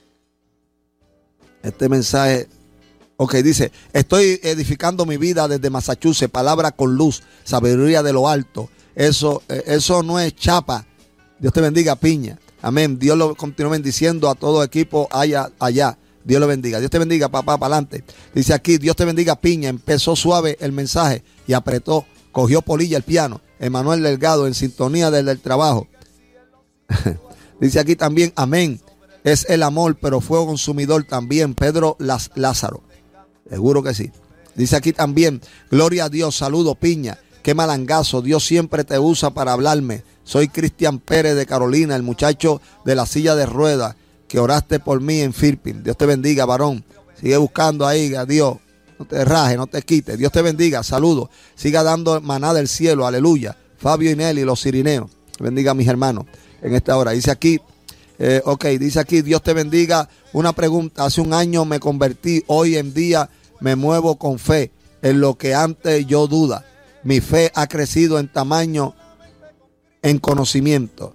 Este mensaje... Ok, dice, estoy edificando mi vida desde Massachusetts, palabra con luz, sabiduría de lo alto. Eso, eso no es chapa. Dios te bendiga, Piña. Amén. Dios lo continúe bendiciendo a todo equipo allá, allá. Dios lo bendiga. Dios te bendiga, papá, para adelante. Dice aquí, Dios te bendiga, Piña. Empezó suave el mensaje y apretó, cogió polilla el piano. Emanuel Delgado en sintonía desde el trabajo. Dice aquí también, amén. Es el amor, pero fuego consumidor también. Pedro Las, Lázaro. Seguro que sí. Dice aquí también, gloria a Dios, saludo Piña, qué malangazo, Dios siempre te usa para hablarme. Soy Cristian Pérez de Carolina, el muchacho de la silla de ruedas, que oraste por mí en Philippines. Dios te bendiga, varón. Sigue buscando ahí, a Dios. No te rajes, no te quites. Dios te bendiga, saludo. Siga dando maná del cielo, aleluya. Fabio y Nelly, los sirineos. Bendiga a mis hermanos en esta hora. Dice aquí, eh, ok, dice aquí, Dios te bendiga. Una pregunta, hace un año me convertí, hoy en día me muevo con fe en lo que antes yo duda. Mi fe ha crecido en tamaño, en conocimiento.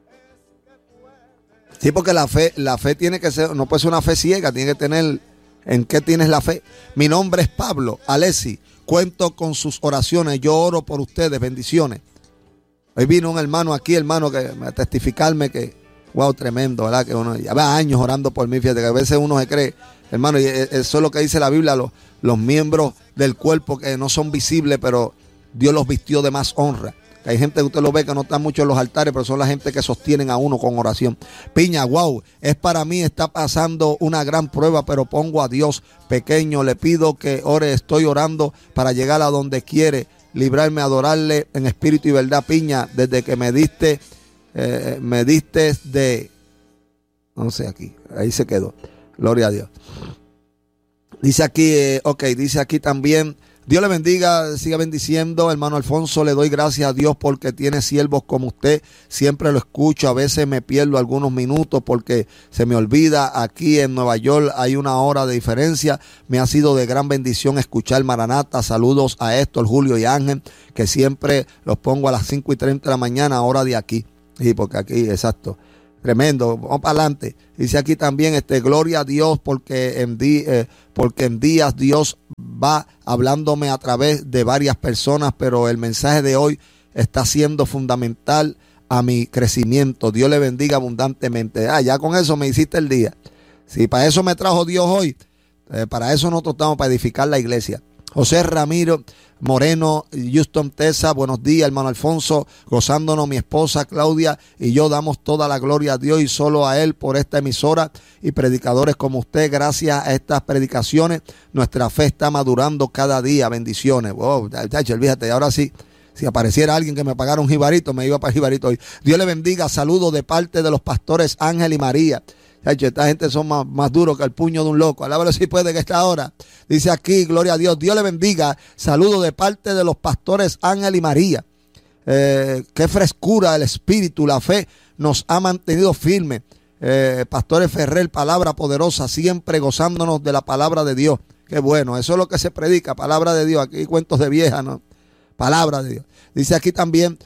Sí, porque la fe, la fe tiene que ser, no puede ser una fe ciega, tiene que tener en qué tienes la fe. Mi nombre es Pablo Alessi, cuento con sus oraciones, yo oro por ustedes, bendiciones. Hoy vino un hermano aquí, hermano, que a testificarme que, wow, tremendo, ¿verdad? Que uno lleva años orando por mí, fíjate que a veces uno se cree, hermano, y eso es lo que dice la Biblia, los, los miembros del cuerpo que no son visibles, pero Dios los vistió de más honra. Que hay gente que usted lo ve que no está mucho en los altares, pero son la gente que sostienen a uno con oración. Piña, wow, es para mí, está pasando una gran prueba, pero pongo a Dios pequeño, le pido que ore, estoy orando para llegar a donde quiere, librarme, adorarle en espíritu y verdad. Piña, desde que me diste, eh, me diste de, no sé aquí, ahí se quedó. Gloria a Dios. Dice aquí, eh, ok, dice aquí también, Dios le bendiga, siga bendiciendo, hermano Alfonso, le doy gracias a Dios porque tiene siervos como usted, siempre lo escucho, a veces me pierdo algunos minutos porque se me olvida, aquí en Nueva York hay una hora de diferencia, me ha sido de gran bendición escuchar Maranata, saludos a Héctor, Julio y Ángel, que siempre los pongo a las cinco y treinta de la mañana, hora de aquí, sí, porque aquí, exacto, Tremendo, vamos para adelante. Dice aquí también, este, gloria a Dios, porque en, di, eh, porque en días Dios va hablándome a través de varias personas, pero el mensaje de hoy está siendo fundamental a mi crecimiento. Dios le bendiga abundantemente. Ah, ya con eso me hiciste el día. Si para eso me trajo Dios hoy, eh, para eso nosotros estamos, para edificar la iglesia. José Ramiro Moreno, Houston, Texas, buenos días, hermano Alfonso, gozándonos mi esposa Claudia y yo damos toda la gloria a Dios y solo a Él por esta emisora y predicadores como usted. Gracias a estas predicaciones, nuestra fe está madurando cada día. Bendiciones. Wow, chacho, fíjate, ahora sí, si apareciera alguien que me pagara un jibarito, me iba para el jibarito hoy. Dios le bendiga, saludos de parte de los pastores Ángel y María. Esta gente son más, más duros que el puño de un loco. Alábalo si puede que esta hora. Dice aquí, gloria a Dios. Dios le bendiga. Saludo de parte de los pastores Ángel y María. Eh, qué frescura el espíritu, la fe nos ha mantenido firmes. Eh, Pastores Ferrer, palabra poderosa, siempre gozándonos de la palabra de Dios. Qué bueno, eso es lo que se predica, palabra de Dios. Aquí hay cuentos de vieja, ¿no? Palabra de Dios. Dice aquí también.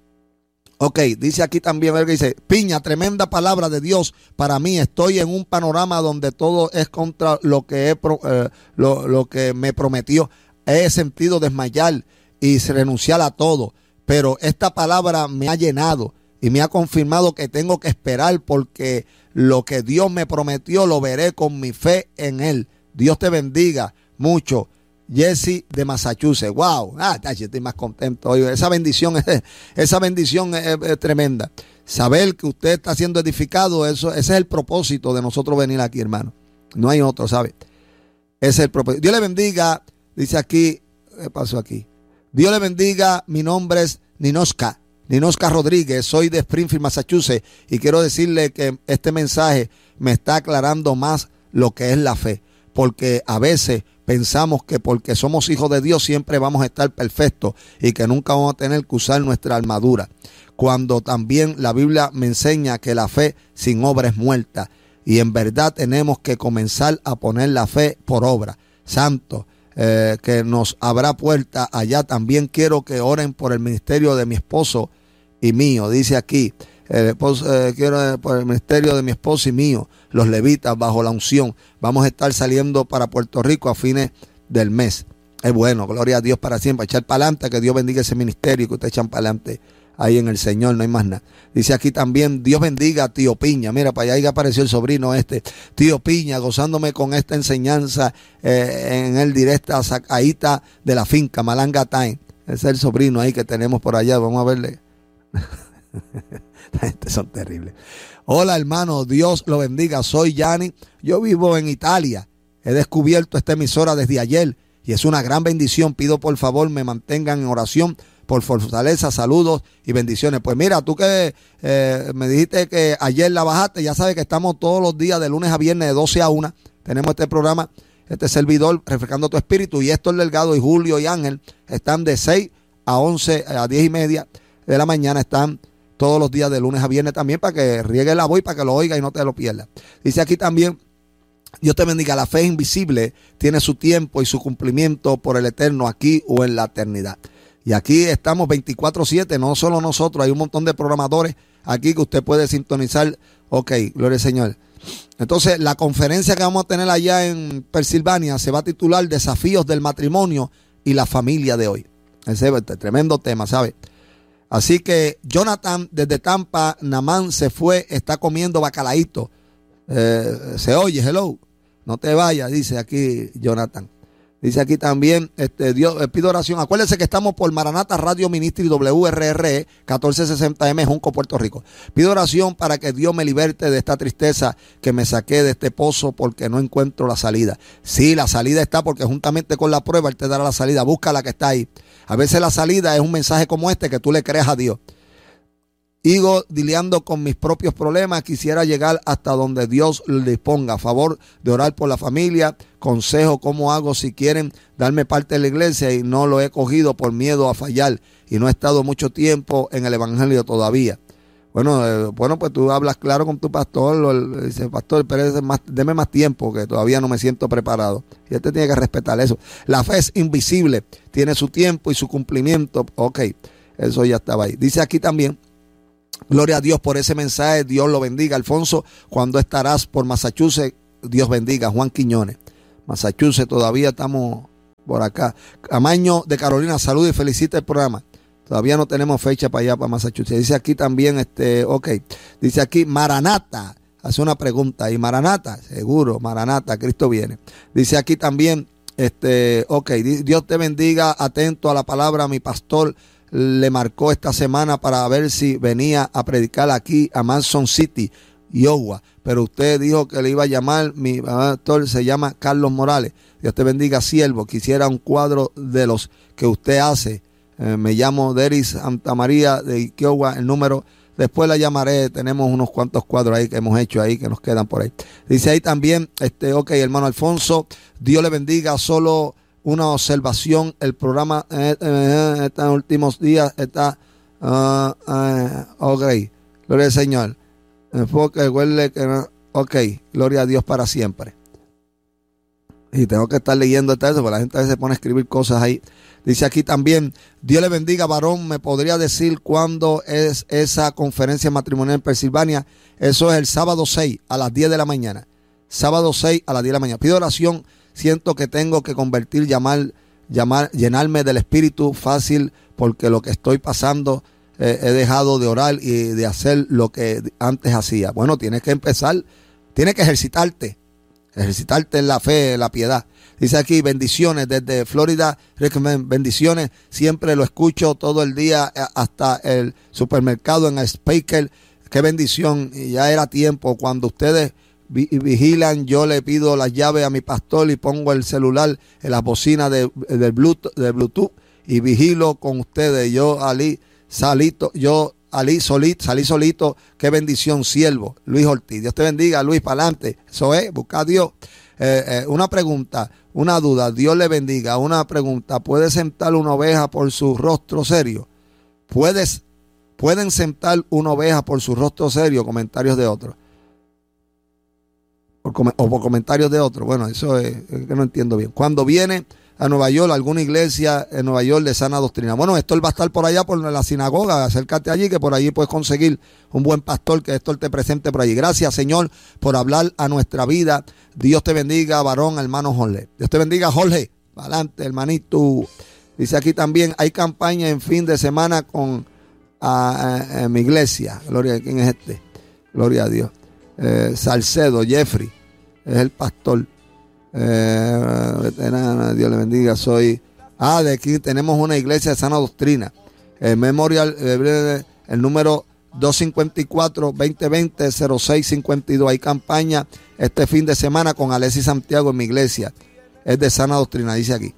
Ok, dice aquí también, ver que dice, Piña, tremenda palabra de Dios para mí. Estoy en un panorama donde todo es contra lo que, he, eh, lo, lo que me prometió. He sentido desmayar y renunciar a todo, pero esta palabra me ha llenado y me ha confirmado que tengo que esperar porque lo que Dios me prometió lo veré con mi fe en Él. Dios te bendiga mucho. Jesse de Massachusetts. Wow, ah, estoy más contento hoy. Esa bendición, esa bendición es, es tremenda. Saber que usted está siendo edificado, eso, ese es el propósito de nosotros venir aquí, hermano. No hay otro, ¿sabe? Ese es el propósito. Dios le bendiga, dice aquí, ¿qué pasó aquí? Dios le bendiga, mi nombre es Ninoska, Ninoska Rodríguez, soy de Springfield, Massachusetts, y quiero decirle que este mensaje me está aclarando más lo que es la fe, porque a veces pensamos que porque somos hijos de Dios siempre vamos a estar perfectos y que nunca vamos a tener que usar nuestra armadura. Cuando también la Biblia me enseña que la fe sin obra es muerta. Y en verdad tenemos que comenzar a poner la fe por obra. Santo, eh, que nos abra puerta allá. También quiero que oren por el ministerio de mi esposo y mío. Dice aquí, el esposo, eh, quiero por el ministerio de mi esposo y mío, los levitas bajo la unción. Vamos a estar saliendo para Puerto Rico a fines del mes. Es bueno, gloria a Dios para siempre. Echar para adelante, que Dios bendiga ese ministerio que ustedes echan para adelante ahí en el Señor, no hay más nada. Dice aquí también, Dios bendiga a Tío Piña. Mira, para allá apareció el sobrino este, Tío Piña, gozándome con esta enseñanza eh, en el directa Sacaíta de la finca, Malanga Time. Ese es el sobrino ahí que tenemos por allá, vamos a verle. La gente son terribles. Hola hermano, Dios lo bendiga, soy Yanni, yo vivo en Italia, he descubierto esta emisora desde ayer y es una gran bendición. Pido por favor me mantengan en oración por fortaleza, saludos y bendiciones. Pues mira, tú que eh, me dijiste que ayer la bajaste, ya sabes que estamos todos los días de lunes a viernes de doce a una, tenemos este programa, este servidor Refrescando tu Espíritu, y Héctor Delgado y Julio y Ángel están de seis a once, a diez y media de la mañana, están todos los días de lunes a viernes también, para que riegue la voz y para que lo oiga y no te lo pierdas. Dice aquí también, Dios te bendiga, la fe invisible tiene su tiempo y su cumplimiento por el eterno aquí o en la eternidad. Y aquí estamos veinticuatro siete, no solo nosotros, hay un montón de programadores aquí que usted puede sintonizar. Ok, gloria al Señor. Entonces, la conferencia que vamos a tener allá en Pensilvania se va a titular Desafíos del matrimonio y la familia de hoy. Ese es un tremendo tema, ¿sabe? Así que Jonathan desde Tampa, Namán se fue, está comiendo bacalaíto. Eh, se oye, hello. No te vayas, dice aquí Jonathan. Dice aquí también, este, Dios, eh, pido oración. Acuérdense que estamos por Maranata Radio Ministry W R R E catorce sesenta M, Junco, Puerto Rico. Pido oración para que Dios me liberte de esta tristeza que me saqué de este pozo porque no encuentro la salida. Sí, la salida está, porque juntamente con la prueba Él te dará la salida. Busca la que está ahí. A veces la salida es un mensaje como este, que tú le creas a Dios. Sigo lidiando con mis propios problemas. Quisiera llegar hasta donde Dios le disponga. A favor de orar por la familia. Consejo, ¿cómo hago si quieren darme parte de la iglesia y no lo he cogido por miedo a fallar? Y no he estado mucho tiempo en el evangelio todavía. Bueno, eh, bueno, pues tú hablas claro con tu pastor. Lo, dice, pastor, pero más, deme más tiempo, que todavía no me siento preparado. Y él te tiene que respetar eso. La fe es invisible. Tiene su tiempo y su cumplimiento. Ok, eso ya estaba ahí. Dice aquí también, Gloria a Dios por ese mensaje. Dios lo bendiga. Alfonso, cuando estarás por Massachusetts, Dios bendiga. Juan Quiñones, Massachusetts, todavía estamos por acá. Camaño de Carolina, saluda y felicita el programa. Todavía no tenemos fecha para allá, para Massachusetts. Dice aquí también, este, ok, dice aquí Maranata, hace una pregunta. ¿Y Maranata? Seguro, Maranata, Cristo viene. Dice aquí también, este, ok, Dios te bendiga, atento a la palabra, mi pastor le marcó esta semana para ver si venía a predicar aquí a Manson City, Iowa, pero usted dijo que le iba a llamar, mi pastor se llama Carlos Morales. Dios te bendiga, siervo. Quisiera un cuadro de los que usted hace. Eh, me llamo Deris Santa María de Iowa, el número, después la llamaré. Tenemos unos cuantos cuadros ahí que hemos hecho ahí, que nos quedan por ahí. Dice ahí también, este, ok, hermano Alfonso, Dios le bendiga. Solo una observación, el programa eh, eh, estos últimos días está, uh, uh, ok, gloria al Señor. Enfoque, huele que no. Ok, gloria a Dios para siempre. Y tengo que estar leyendo esto, porque la gente a veces se pone a escribir cosas ahí. Dice aquí también, Dios le bendiga, varón. ¿Me podría decir cuándo es esa conferencia matrimonial en Pensilvania? Eso es el sábado seis a las diez de la mañana. Sábado seis a las diez de la mañana. Pido oración. Siento que tengo que convertir, llamar, llamar, llenarme del Espíritu fácil, porque lo que estoy pasando, eh, he dejado de orar y de hacer lo que antes hacía. Bueno, tienes que empezar, tienes que ejercitarte, ejercitarte en la fe, en la piedad. Dice aquí, bendiciones desde Florida, bendiciones, siempre lo escucho todo el día hasta el supermercado en el Speaker. Qué bendición, y ya era tiempo. Cuando ustedes vigilan, yo le pido las llaves a mi pastor y pongo el celular en las bocinas de, de, Bluetooth, de Bluetooth y vigilo con ustedes. Yo alí salito, yo alí solito, salí solito. Qué bendición, siervo Luis Ortiz. Dios te bendiga, Luis, para adelante. Eso es, busca a Dios. Eh, eh, una pregunta, una duda, Dios le bendiga. Una pregunta, ¿puedes sentar una oveja por su rostro serio? ¿Puedes, ¿Pueden sentar una oveja por su rostro serio? Comentarios de otros. O por comentarios de otros. Bueno, eso es, es que no entiendo bien. Cuando viene a Nueva York, alguna iglesia en Nueva York de sana doctrina. Bueno, Héctor va a estar por allá por la sinagoga. Acércate allí, que por allí puedes conseguir un buen pastor, que Héctor te presente por allí. Gracias, Señor, por hablar a nuestra vida. Dios te bendiga, varón, hermano Jorge. Dios te bendiga, Jorge. Adelante, hermanito. Dice aquí también, hay campaña en fin de semana con a, a, a mi iglesia. Gloria, ¿quién es este? Gloria a Dios. Eh, Salcedo, Jeffrey, es el pastor. Eh, veterana, Dios le bendiga. Soy, ah, de aquí tenemos una iglesia de sana doctrina. El Memorial, eh, el número dos cinco cuatro, dos cero dos cero, cero seis cinco dos. Hay campaña este fin de semana con Alexis Santiago en mi iglesia. Es de sana doctrina, dice aquí.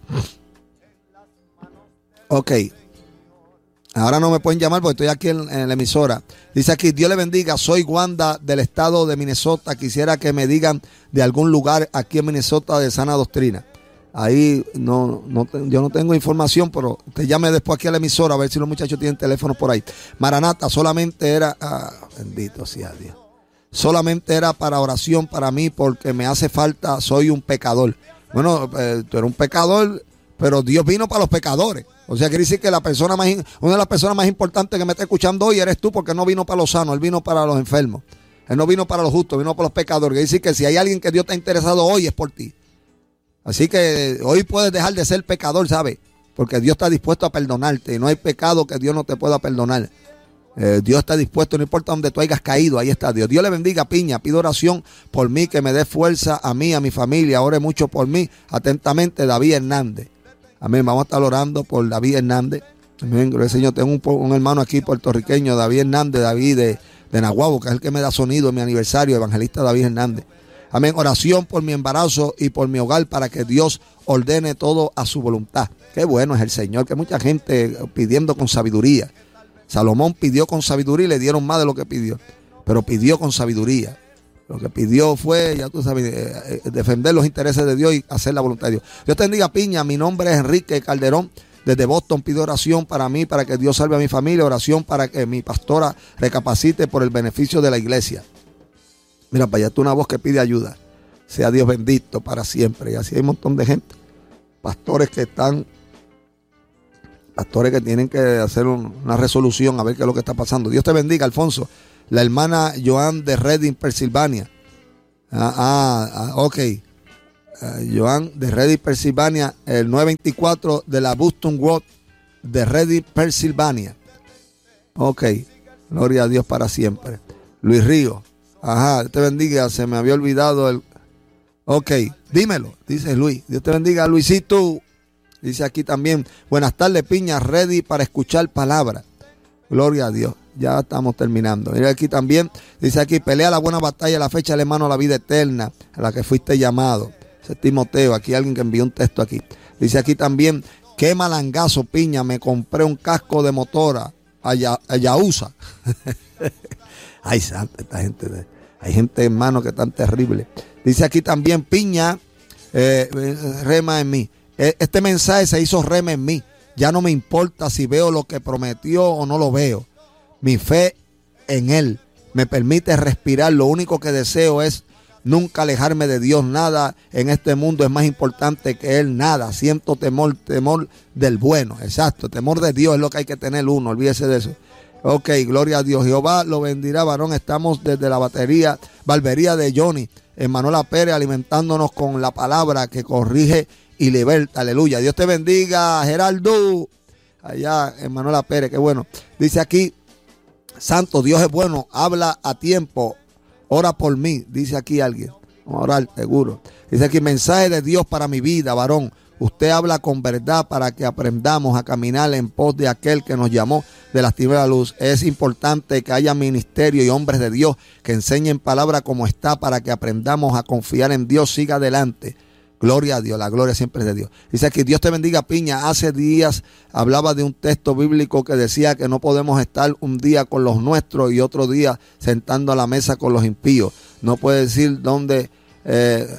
Ok. Ahora no me pueden llamar porque estoy aquí en, en la emisora. Dice aquí, Dios le bendiga, soy Wanda del estado de Minnesota. Quisiera que me digan de algún lugar aquí en Minnesota de sana doctrina. Ahí no, no yo no tengo información, pero te llame después aquí a la emisora a ver si los muchachos tienen teléfonos por ahí. Maranata, solamente era, ah, bendito sea Dios. Solamente era para oración para mí porque me hace falta, soy un pecador. Bueno, eh, tú eres un pecador, pero Dios vino para los pecadores. O sea, quiere decir que la persona más, una de las personas más importantes que me está escuchando hoy eres tú, porque no vino para los sanos, Él vino para los enfermos. Él no vino para los justos, vino para los pecadores. Quiere decir que si hay alguien que Dios está interesado hoy es por ti. Así que hoy puedes dejar de ser pecador, ¿sabes? Porque Dios está dispuesto a perdonarte. Y no hay pecado que Dios no te pueda perdonar. Eh, Dios está dispuesto, no importa donde tú hayas caído, ahí está Dios. Dios le bendiga, Piña. Pido oración por mí, que me dé fuerza a mí, a mi familia. Ore mucho por mí. Atentamente, David Hernández. Amén. Vamos a estar orando por David Hernández. Amén. Gloria al Señor. Tengo un, un hermano aquí puertorriqueño, David Hernández, David de, de Nahuabo, que es el que me da sonido en mi aniversario, evangelista David Hernández. Amén. Oración por mi embarazo y por mi hogar para que Dios ordene todo a su voluntad. Qué bueno es el Señor, que mucha gente pidiendo con sabiduría. Salomón pidió con sabiduría y le dieron más de lo que pidió, pero pidió con sabiduría. Lo que pidió fue, ya tú sabes, eh, eh, defender los intereses de Dios y hacer la voluntad de Dios. Dios te bendiga, Piña. Mi nombre es Enrique Calderón. Desde Boston pido oración para mí, para que Dios salve a mi familia. Oración para que mi pastora recapacite por el beneficio de la iglesia. Mira, para allá está una voz que pide ayuda. Sea Dios bendito para siempre. Y así hay un montón de gente. Pastores que están pastores que tienen que hacer un, una resolución a ver qué es lo que está pasando. Dios te bendiga, Alfonso. La hermana Joan de Reading, Pensilvania. Ah, ah, ah ok. Uh, Joan de Reading, Pensilvania, el nueve veinticuatro de la Boston Road de Reading, Pensilvania. Ok, gloria a Dios para siempre. Luis Río, ajá, Dios te bendiga, se me había olvidado el... Ok, dímelo, dice Luis. Dios te bendiga, Luisito. Dice aquí también, buenas tardes, Piña, ready para escuchar palabra. Gloria a Dios, ya estamos terminando. Mira aquí también, dice aquí, pelea la buena batalla, la fecha, hermano, a la vida eterna, a la que fuiste llamado. Ese es Timoteo, aquí alguien que envió un texto aquí. Dice aquí también, qué malangazo, Piña, me compré un casco de motora, allá, allá usa. Ay, santa, esta gente, hay gente, hermano, que es tan terrible. Dice aquí también, Piña, eh, rema en mí. Este mensaje se hizo rema en mí. Ya no me importa si veo lo que prometió o no lo veo. Mi fe en Él me permite respirar. Lo único que deseo es nunca alejarme de Dios. Nada en este mundo es más importante que Él. Nada. Siento temor, temor del bueno. Exacto. Temor de Dios es lo que hay que tener uno. Olvídese de eso. Ok, gloria a Dios. Jehová lo bendirá, varón. Estamos desde la batería, barbería de Johnny, Emanuela Pérez, alimentándonos con la palabra que corrige y liberta. Aleluya. Dios te bendiga, Geraldo. Allá, Emanuela Pérez, qué bueno. Dice aquí, santo, Dios es bueno, habla a tiempo, ora por mí. Dice aquí alguien. Vamos a orar, seguro. Dice aquí, mensaje de Dios para mi vida, varón. Usted habla con verdad para que aprendamos a caminar en pos de aquel que nos llamó de las tinieblas a la luz. Es importante que haya ministerio y hombres de Dios que enseñen palabra como está para que aprendamos a confiar en Dios. Siga adelante. Gloria a Dios, la gloria siempre es de Dios. Dice aquí, Dios te bendiga, Piña. Hace días hablaba de un texto bíblico que decía que no podemos estar un día con los nuestros y otro día sentando a la mesa con los impíos. No puede decir dónde... Eh,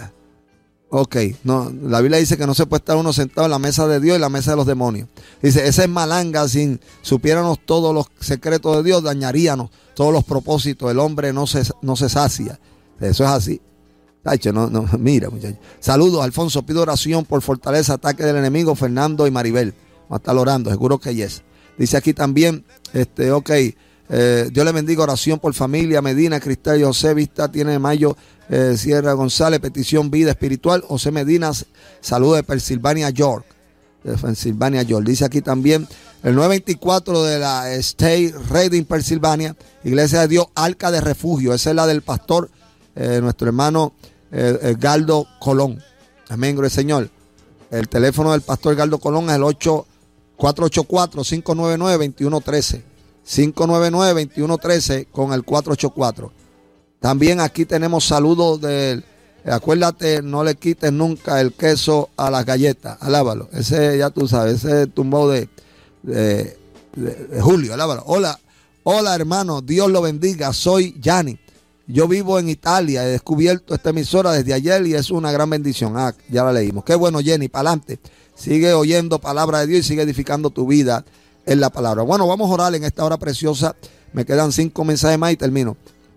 Ok, no, la Biblia dice que no se puede estar uno sentado en la mesa de Dios y la mesa de los demonios. Dice, esa es malanga, si supiéramos todos los secretos de Dios, dañaríamos todos los propósitos. El hombre no se, no se sacia. Eso es así. Ay, no, no, mira, muchachos. Saludos, Alfonso, pido oración por fortaleza, ataque del enemigo, Fernando y Maribel. Vamos a estar orando, seguro que yes. Dice aquí también, este, ok, eh, Dios le bendiga, oración por familia, Medina, Cristal y José Vista, tiene Mayo, eh, Sierra González, petición vida espiritual, José Medina, saludo de Pensilvania, York, de Pensilvania, York. Dice aquí también, el nueve veinticuatro de la State Reading, Pensilvania, Iglesia de Dios, Arca de Refugio, esa es la del pastor, eh, nuestro hermano eh, Edgardo Colón. Amén, gloria al Señor. El teléfono del pastor Edgardo Colón es el ocho cuatro ocho cuatro, cinco nueve nueve, dos uno uno tres. cinco nueve nueve, dos uno uno tres con el cuatro ocho cuatro. También aquí tenemos saludos del, acuérdate, no le quites nunca el queso a las galletas, alábalo. Ese ya tú sabes, ese tumbado de, de, de, de Julio, alábalo. Hola, hola hermano, Dios lo bendiga, soy Yanni. Yo vivo en Italia, he descubierto esta emisora desde ayer y es una gran bendición. Ah, ya la leímos. Qué bueno, Jenny, para adelante. Sigue oyendo palabra de Dios y sigue edificando tu vida en la palabra. Bueno, vamos a orar en esta hora preciosa. Me quedan cinco mensajes más y termino.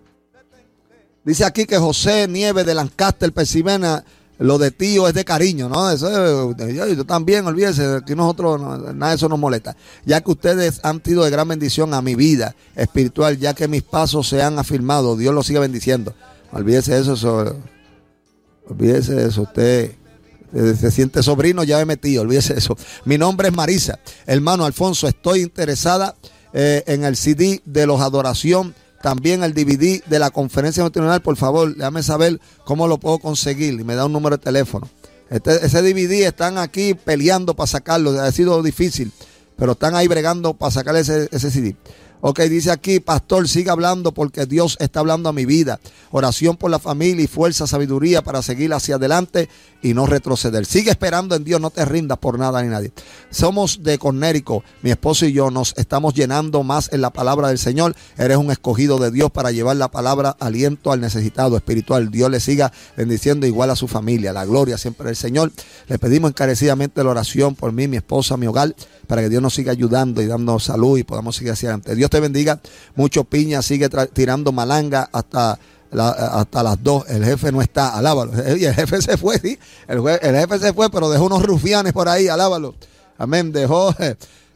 Dice aquí que José Nieves de Lancaster, Pensilvania, lo de tío es de cariño, ¿no? Eso, yo, yo también, olvídese, aquí nosotros, no, nada de eso nos molesta. Ya que ustedes han sido de gran bendición a mi vida espiritual, ya que mis pasos se han afirmado, Dios los sigue bendiciendo. Olvídese eso, eso olvídese de eso, usted... Se siente sobrino, ya me metí, olvídese eso. Mi nombre es Marisa. Hermano Alfonso, estoy interesada eh, en el C D de los Adoración, también el D V D de la conferencia matrimonial. Por favor, déjame saber cómo lo puedo conseguir y me da un número de teléfono. Este, ese D V D están aquí peleando para sacarlo, ha sido difícil, pero están ahí bregando para sacar ese, ese C D. Ok, dice aquí, pastor, siga hablando porque Dios está hablando a mi vida. Oración por la familia y fuerza, sabiduría para seguir hacia adelante y no retroceder. Sigue esperando en Dios, no te rindas por nada ni nadie. Somos de Connecticut, mi esposo y yo nos estamos llenando más en la palabra del Señor. Eres un escogido de Dios para llevar la palabra aliento al necesitado espiritual. Dios le siga bendiciendo igual a su familia. La gloria siempre del Señor. Le pedimos encarecidamente la oración por mí, mi esposa, mi hogar, para que Dios nos siga ayudando y dando salud y podamos seguir hacia adelante. Dios te bendiga. Mucho Piña sigue tirando malanga hasta... La, hasta las dos, el jefe no está, alábalo. Y el jefe se fue, sí, el, el jefe se fue, pero dejó unos rufianes por ahí, alábalo. Amén, dejó,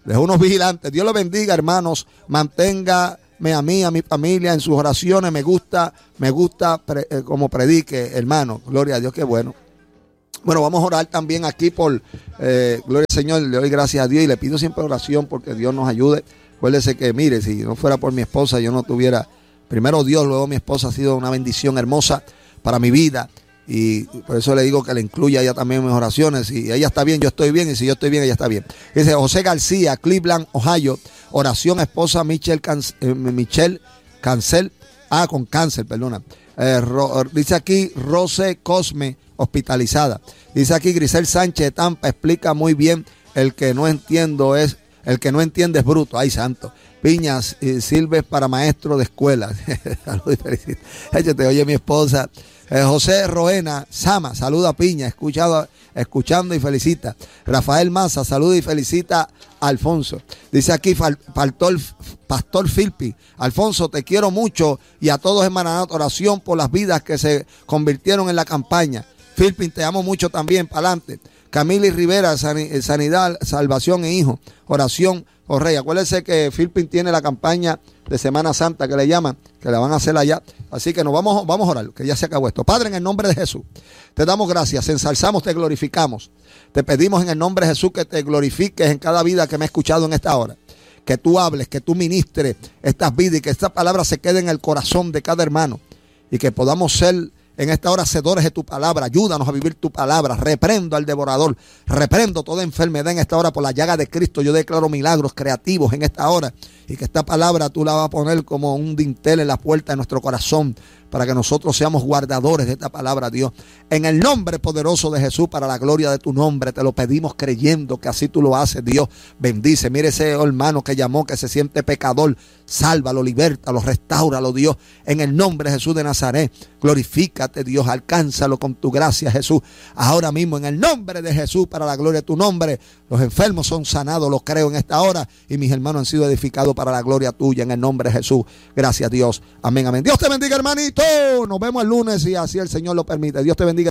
Dejó unos vigilantes. Dios los bendiga, hermanos. Manténgame a mí, a mi familia en sus oraciones. Me gusta, me gusta pre, eh, como predique, hermano. Gloria a Dios, qué bueno. Bueno, vamos a orar también aquí por, eh, gloria al Señor, le doy gracias a Dios y le pido siempre oración porque Dios nos ayude. Acuérdese que, mire, si no fuera por mi esposa, yo no tuviera, primero Dios, luego mi esposa ha sido una bendición hermosa para mi vida. Y por eso le digo que le incluya ella también en mis oraciones. Si ella está bien, yo estoy bien. Y si yo estoy bien, ella está bien. Dice José García, Cleveland, Ohio. Oración, esposa Michelle, Can eh, Michelle Cancel. Ah, con cáncer, perdona. Eh, ro, dice aquí Rose Cosme, hospitalizada. Dice aquí Grisel Sánchez de Tampa. Explica muy bien. El que no entiendo es, el que no entiende es bruto. Ay, santo. Piñas, eh, sirves para maestro de escuela. Saludos y felicidades. Te oye mi esposa. Eh, José Roena Sama, saluda a Piña, escuchado, escuchando y felicita. Rafael Maza, saluda y felicita a Alfonso. Dice aquí Pastor, Pastor Filpi, Alfonso, te quiero mucho y a todos en Maranata, oración por las vidas que se convirtieron en la campaña. Filpi, te amo mucho también, para adelante. Camila y Rivera, sanidad, salvación e hijo, oración por Rey. Acuérdense que Filpin tiene la campaña de Semana Santa que le llaman, que la van a hacer allá. Así que nos vamos, vamos a orar, que ya se acabó esto. Padre, en el nombre de Jesús, te damos gracias, te ensalzamos, te glorificamos. Te pedimos en el nombre de Jesús que te glorifiques en cada vida que me ha escuchado en esta hora. Que tú hables, que tú ministres estas vidas y que esta palabra se quede en el corazón de cada hermano. Y que podamos ser en esta hora hacedores de tu palabra. Ayúdanos a vivir tu palabra. Reprendo al devorador. Reprendo toda enfermedad en esta hora por la llaga de Cristo. Yo declaro milagros creativos en esta hora. Y que esta palabra tú la vas a poner como un dintel en la puerta de nuestro corazón. Para que nosotros seamos guardadores de esta palabra, Dios. En el nombre poderoso de Jesús, para la gloria de tu nombre, te lo pedimos creyendo que así tú lo haces, Dios. Bendice. Mire ese hermano que llamó, que se siente pecador. Sálvalo, libértalo, restáuralo, Dios. En el nombre de Jesús de Nazaret. Glorifícate, Dios. Alcánzalo con tu gracia, Jesús. Ahora mismo, en el nombre de Jesús, para la gloria de tu nombre. Los enfermos son sanados, lo creo en esta hora. Y mis hermanos han sido edificados para la gloria tuya, en el nombre de Jesús. Gracias, Dios. Amén, amén. Dios te bendiga, hermanito. Nos vemos el lunes y así el Señor lo permite. Dios te bendiga.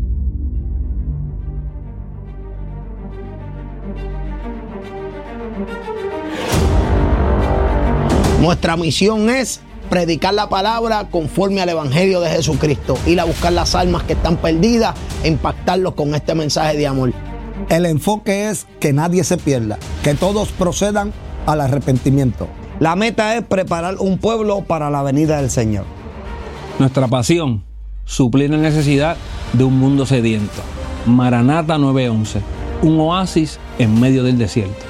Nuestra misión es predicar la palabra conforme al Evangelio de Jesucristo, ir a buscar las almas que están perdidas e impactarlos con este mensaje de amor. El enfoque es que nadie se pierda, que todos procedan al arrepentimiento. La meta es preparar un pueblo para la venida del Señor. Nuestra pasión, suplir la necesidad de un mundo sediento. Maranata nueve once, un oasis en medio del desierto.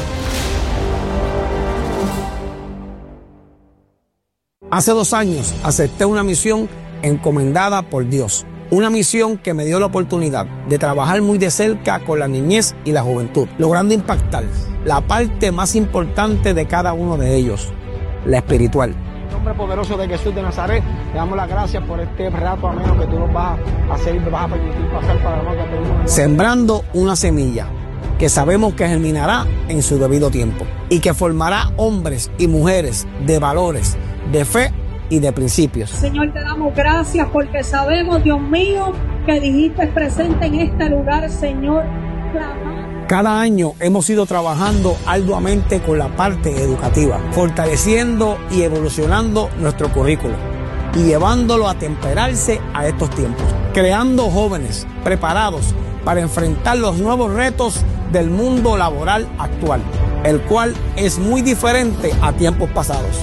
Hace dos años acepté una misión encomendada por Dios. Una misión que me dio la oportunidad de trabajar muy de cerca con la niñez y la juventud, logrando impactar la parte más importante de cada uno de ellos, la espiritual. En el nombre poderoso de Jesús de Nazaret, te damos las gracias por este rato ameno que tú nos vas a hacer y me vas a permitir pasar para nosotros. Sembrando una semilla que sabemos que germinará en su debido tiempo y que formará hombres y mujeres de valores, de fe y de principios. Señor, te damos gracias porque sabemos, Dios mío, que dijiste presente en este lugar, Señor. Clamar. Cada año hemos ido trabajando arduamente con la parte educativa, fortaleciendo y evolucionando nuestro currículo y llevándolo a temperarse a estos tiempos, creando jóvenes preparados para enfrentar los nuevos retos del mundo laboral actual, el cual es muy diferente a tiempos pasados.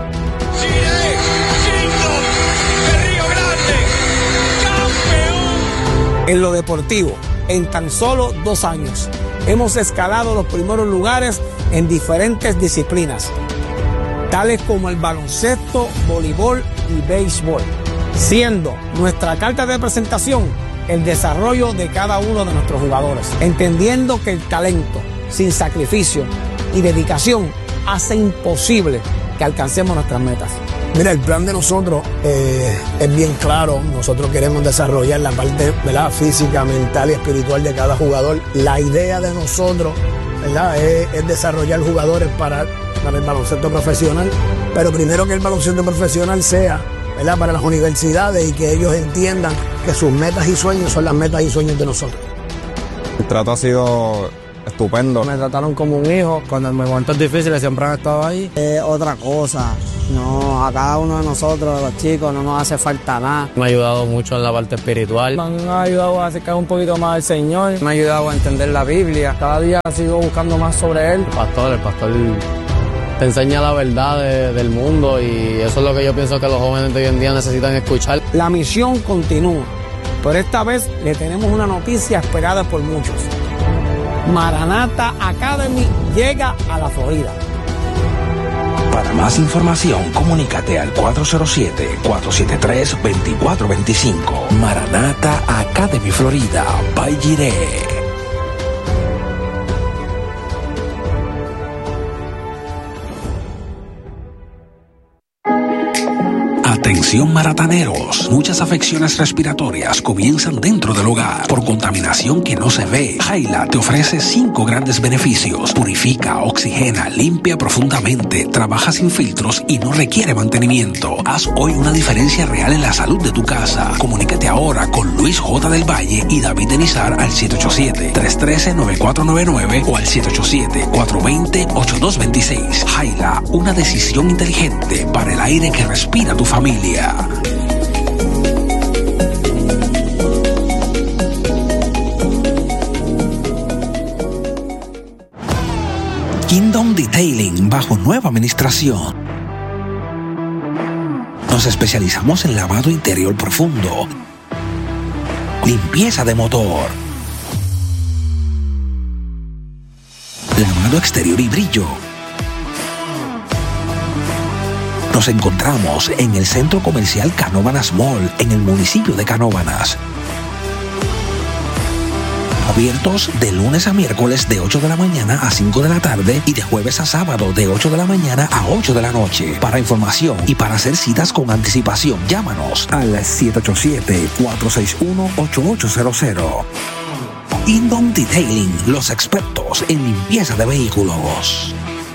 En lo deportivo, en tan solo dos años, hemos escalado los primeros lugares en diferentes disciplinas, tales como el baloncesto, voleibol y béisbol, siendo nuestra carta de presentación el desarrollo de cada uno de nuestros jugadores, entendiendo que el talento, sin sacrificio y dedicación, hace imposible que alcancemos nuestras metas. Mira, el plan de nosotros eh, es bien claro. Nosotros queremos desarrollar la parte, ¿verdad?, física, mental y espiritual de cada jugador. La idea de nosotros, ¿verdad?, es, es desarrollar jugadores para, para el baloncesto profesional, pero primero que el baloncesto profesional sea, ¿verdad?, para las universidades y que ellos entiendan que sus metas y sueños son las metas y sueños de nosotros. El trato ha sido estupendo. Me trataron como un hijo. Cuando en momentos difíciles siempre han estado ahí. Eh, otra cosa, no, a cada uno de nosotros, los chicos, no nos hace falta nada. Me ha ayudado mucho en la parte espiritual. Me han ayudado a acercar un poquito más al Señor. Me ha ayudado a entender la Biblia. Cada día sigo buscando más sobre Él. El pastor, el pastor te enseña la verdad de, del mundo y eso es lo que yo pienso que los jóvenes de hoy en día necesitan escuchar. La misión continúa, pero esta vez le tenemos una noticia esperada por muchos. Maranatha Academy llega a la Florida. Para más información, comunícate al cuatro cero siete, cuatro siete tres, dos cuatro dos cinco. Maranatha Academy Florida, by Jireh. Atención marataneros, muchas afecciones respiratorias comienzan dentro del hogar por contaminación que no se ve. Jaila te ofrece cinco grandes beneficios: purifica, oxigena, limpia profundamente, trabaja sin filtros y no requiere mantenimiento. Haz hoy una diferencia real en la salud de tu casa. Comunícate ahora con Luis J. del Valle y David Denizar al siete ocho siete, tres uno tres, nueve cuatro nueve nueve o al siete ocho siete, cuatro dos cero, ocho dos dos seis. Jaila, una decisión inteligente para el aire que respira tu familia. Kingdom Detailing bajo nueva administración. Nos especializamos en lavado interior profundo, limpieza de motor, lavado exterior y brillo. Nos encontramos en el Centro Comercial Canóvanas Mall, en el municipio de Canóvanas. Abiertos de lunes a miércoles de ocho de la mañana a cinco de la tarde y de jueves a sábado de ocho de la mañana a ocho de la noche. Para información y para hacer citas con anticipación, llámanos al siete ocho siete, cuatro seis uno, ocho ocho cero cero. Kingdom Detailing, los expertos en limpieza de vehículos.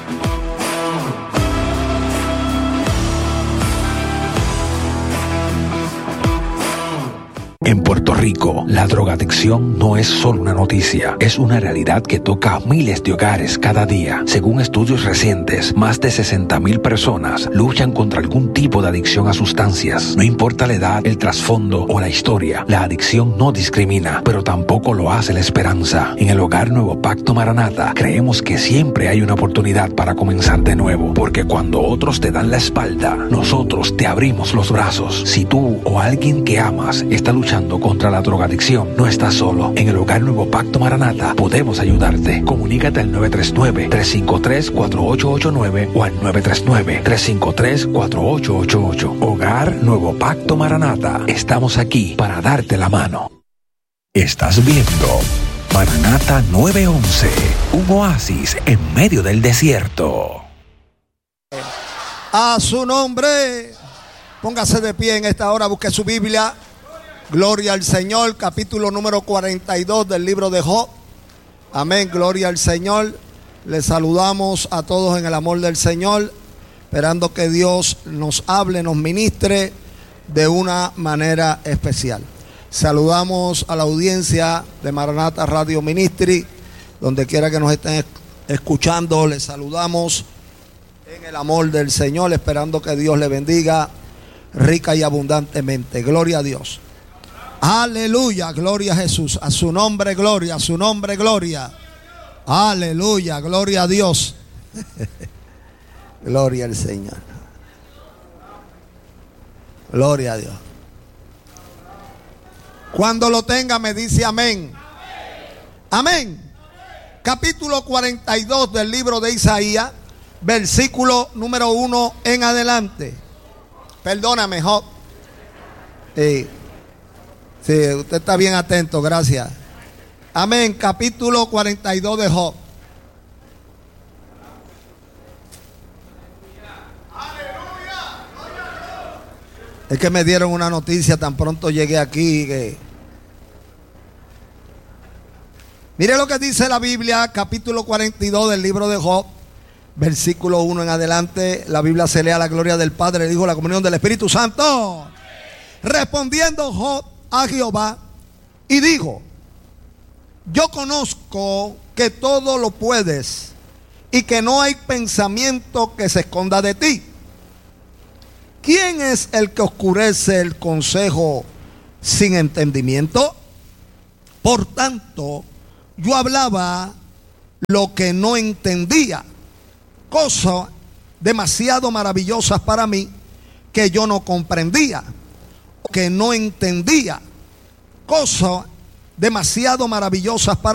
En Puerto Rico, la drogadicción no es solo una noticia, es una realidad que toca a miles de hogares cada día. Según estudios recientes, más de sesenta mil personas luchan contra algún tipo de adicción a sustancias. No importa la edad, el trasfondo o la historia, la adicción no discrimina, pero tampoco lo hace la esperanza. En el Hogar Nuevo Pacto Maranatha, creemos que siempre hay una oportunidad para comenzar de nuevo, porque cuando otros te dan la espalda, nosotros te abrimos los brazos. Si tú o alguien que amas está luchando contra la drogadicción, no estás solo. En el Hogar Nuevo Pacto Maranatha podemos ayudarte. Comunícate al nueve tres nueve, tres cinco tres, cuatro ocho ocho nueve o al nueve tres nueve, tres cinco tres, cuatro ocho ocho ocho. Hogar Nuevo Pacto Maranatha. Estamos aquí para darte la mano. Estás viendo Maranatha nueve once, un oasis en medio del desierto. A su nombre, póngase de pie en esta hora, busque su Biblia. Gloria al Señor, capítulo número cuarenta y dos del libro de Job. Amén, gloria al Señor. Les saludamos a todos en el amor del Señor, esperando que Dios nos hable, nos ministre de una manera especial. Saludamos a la audiencia de Maranatha Radio Ministry, donde quiera que nos estén escuchando. Les saludamos en el amor del Señor, esperando que Dios le bendiga rica y abundantemente. Gloria a Dios. Aleluya, gloria a Jesús. A su nombre, gloria, a su nombre, gloria. Aleluya, gloria a Dios. Gloria al Señor. Gloria a Dios. Cuando lo tenga me dice amén. Amén. Capítulo cuarenta y dos del libro de Isaías, versículo número uno en adelante. Perdóname, Job. Sí. Sí, usted está bien atento, gracias. Amén, capítulo cuarenta y dos de Job. Es que me dieron una noticia tan pronto llegué aquí que... Mire lo que dice la Biblia, capítulo cuarenta y dos del libro de Job, versículo uno en adelante. La Biblia se lee a la gloria del Padre, el Hijo, la comunión del Espíritu Santo. Respondiendo Job a Jehová y dijo: yo conozco que todo lo puedes y que no hay pensamiento que se esconda de ti. ¿Quién es el que oscurece el consejo sin entendimiento? Por tanto, yo hablaba lo que no entendía, cosas demasiado maravillosas para mí que yo no comprendía, que no entendía, cosas demasiado maravillosas para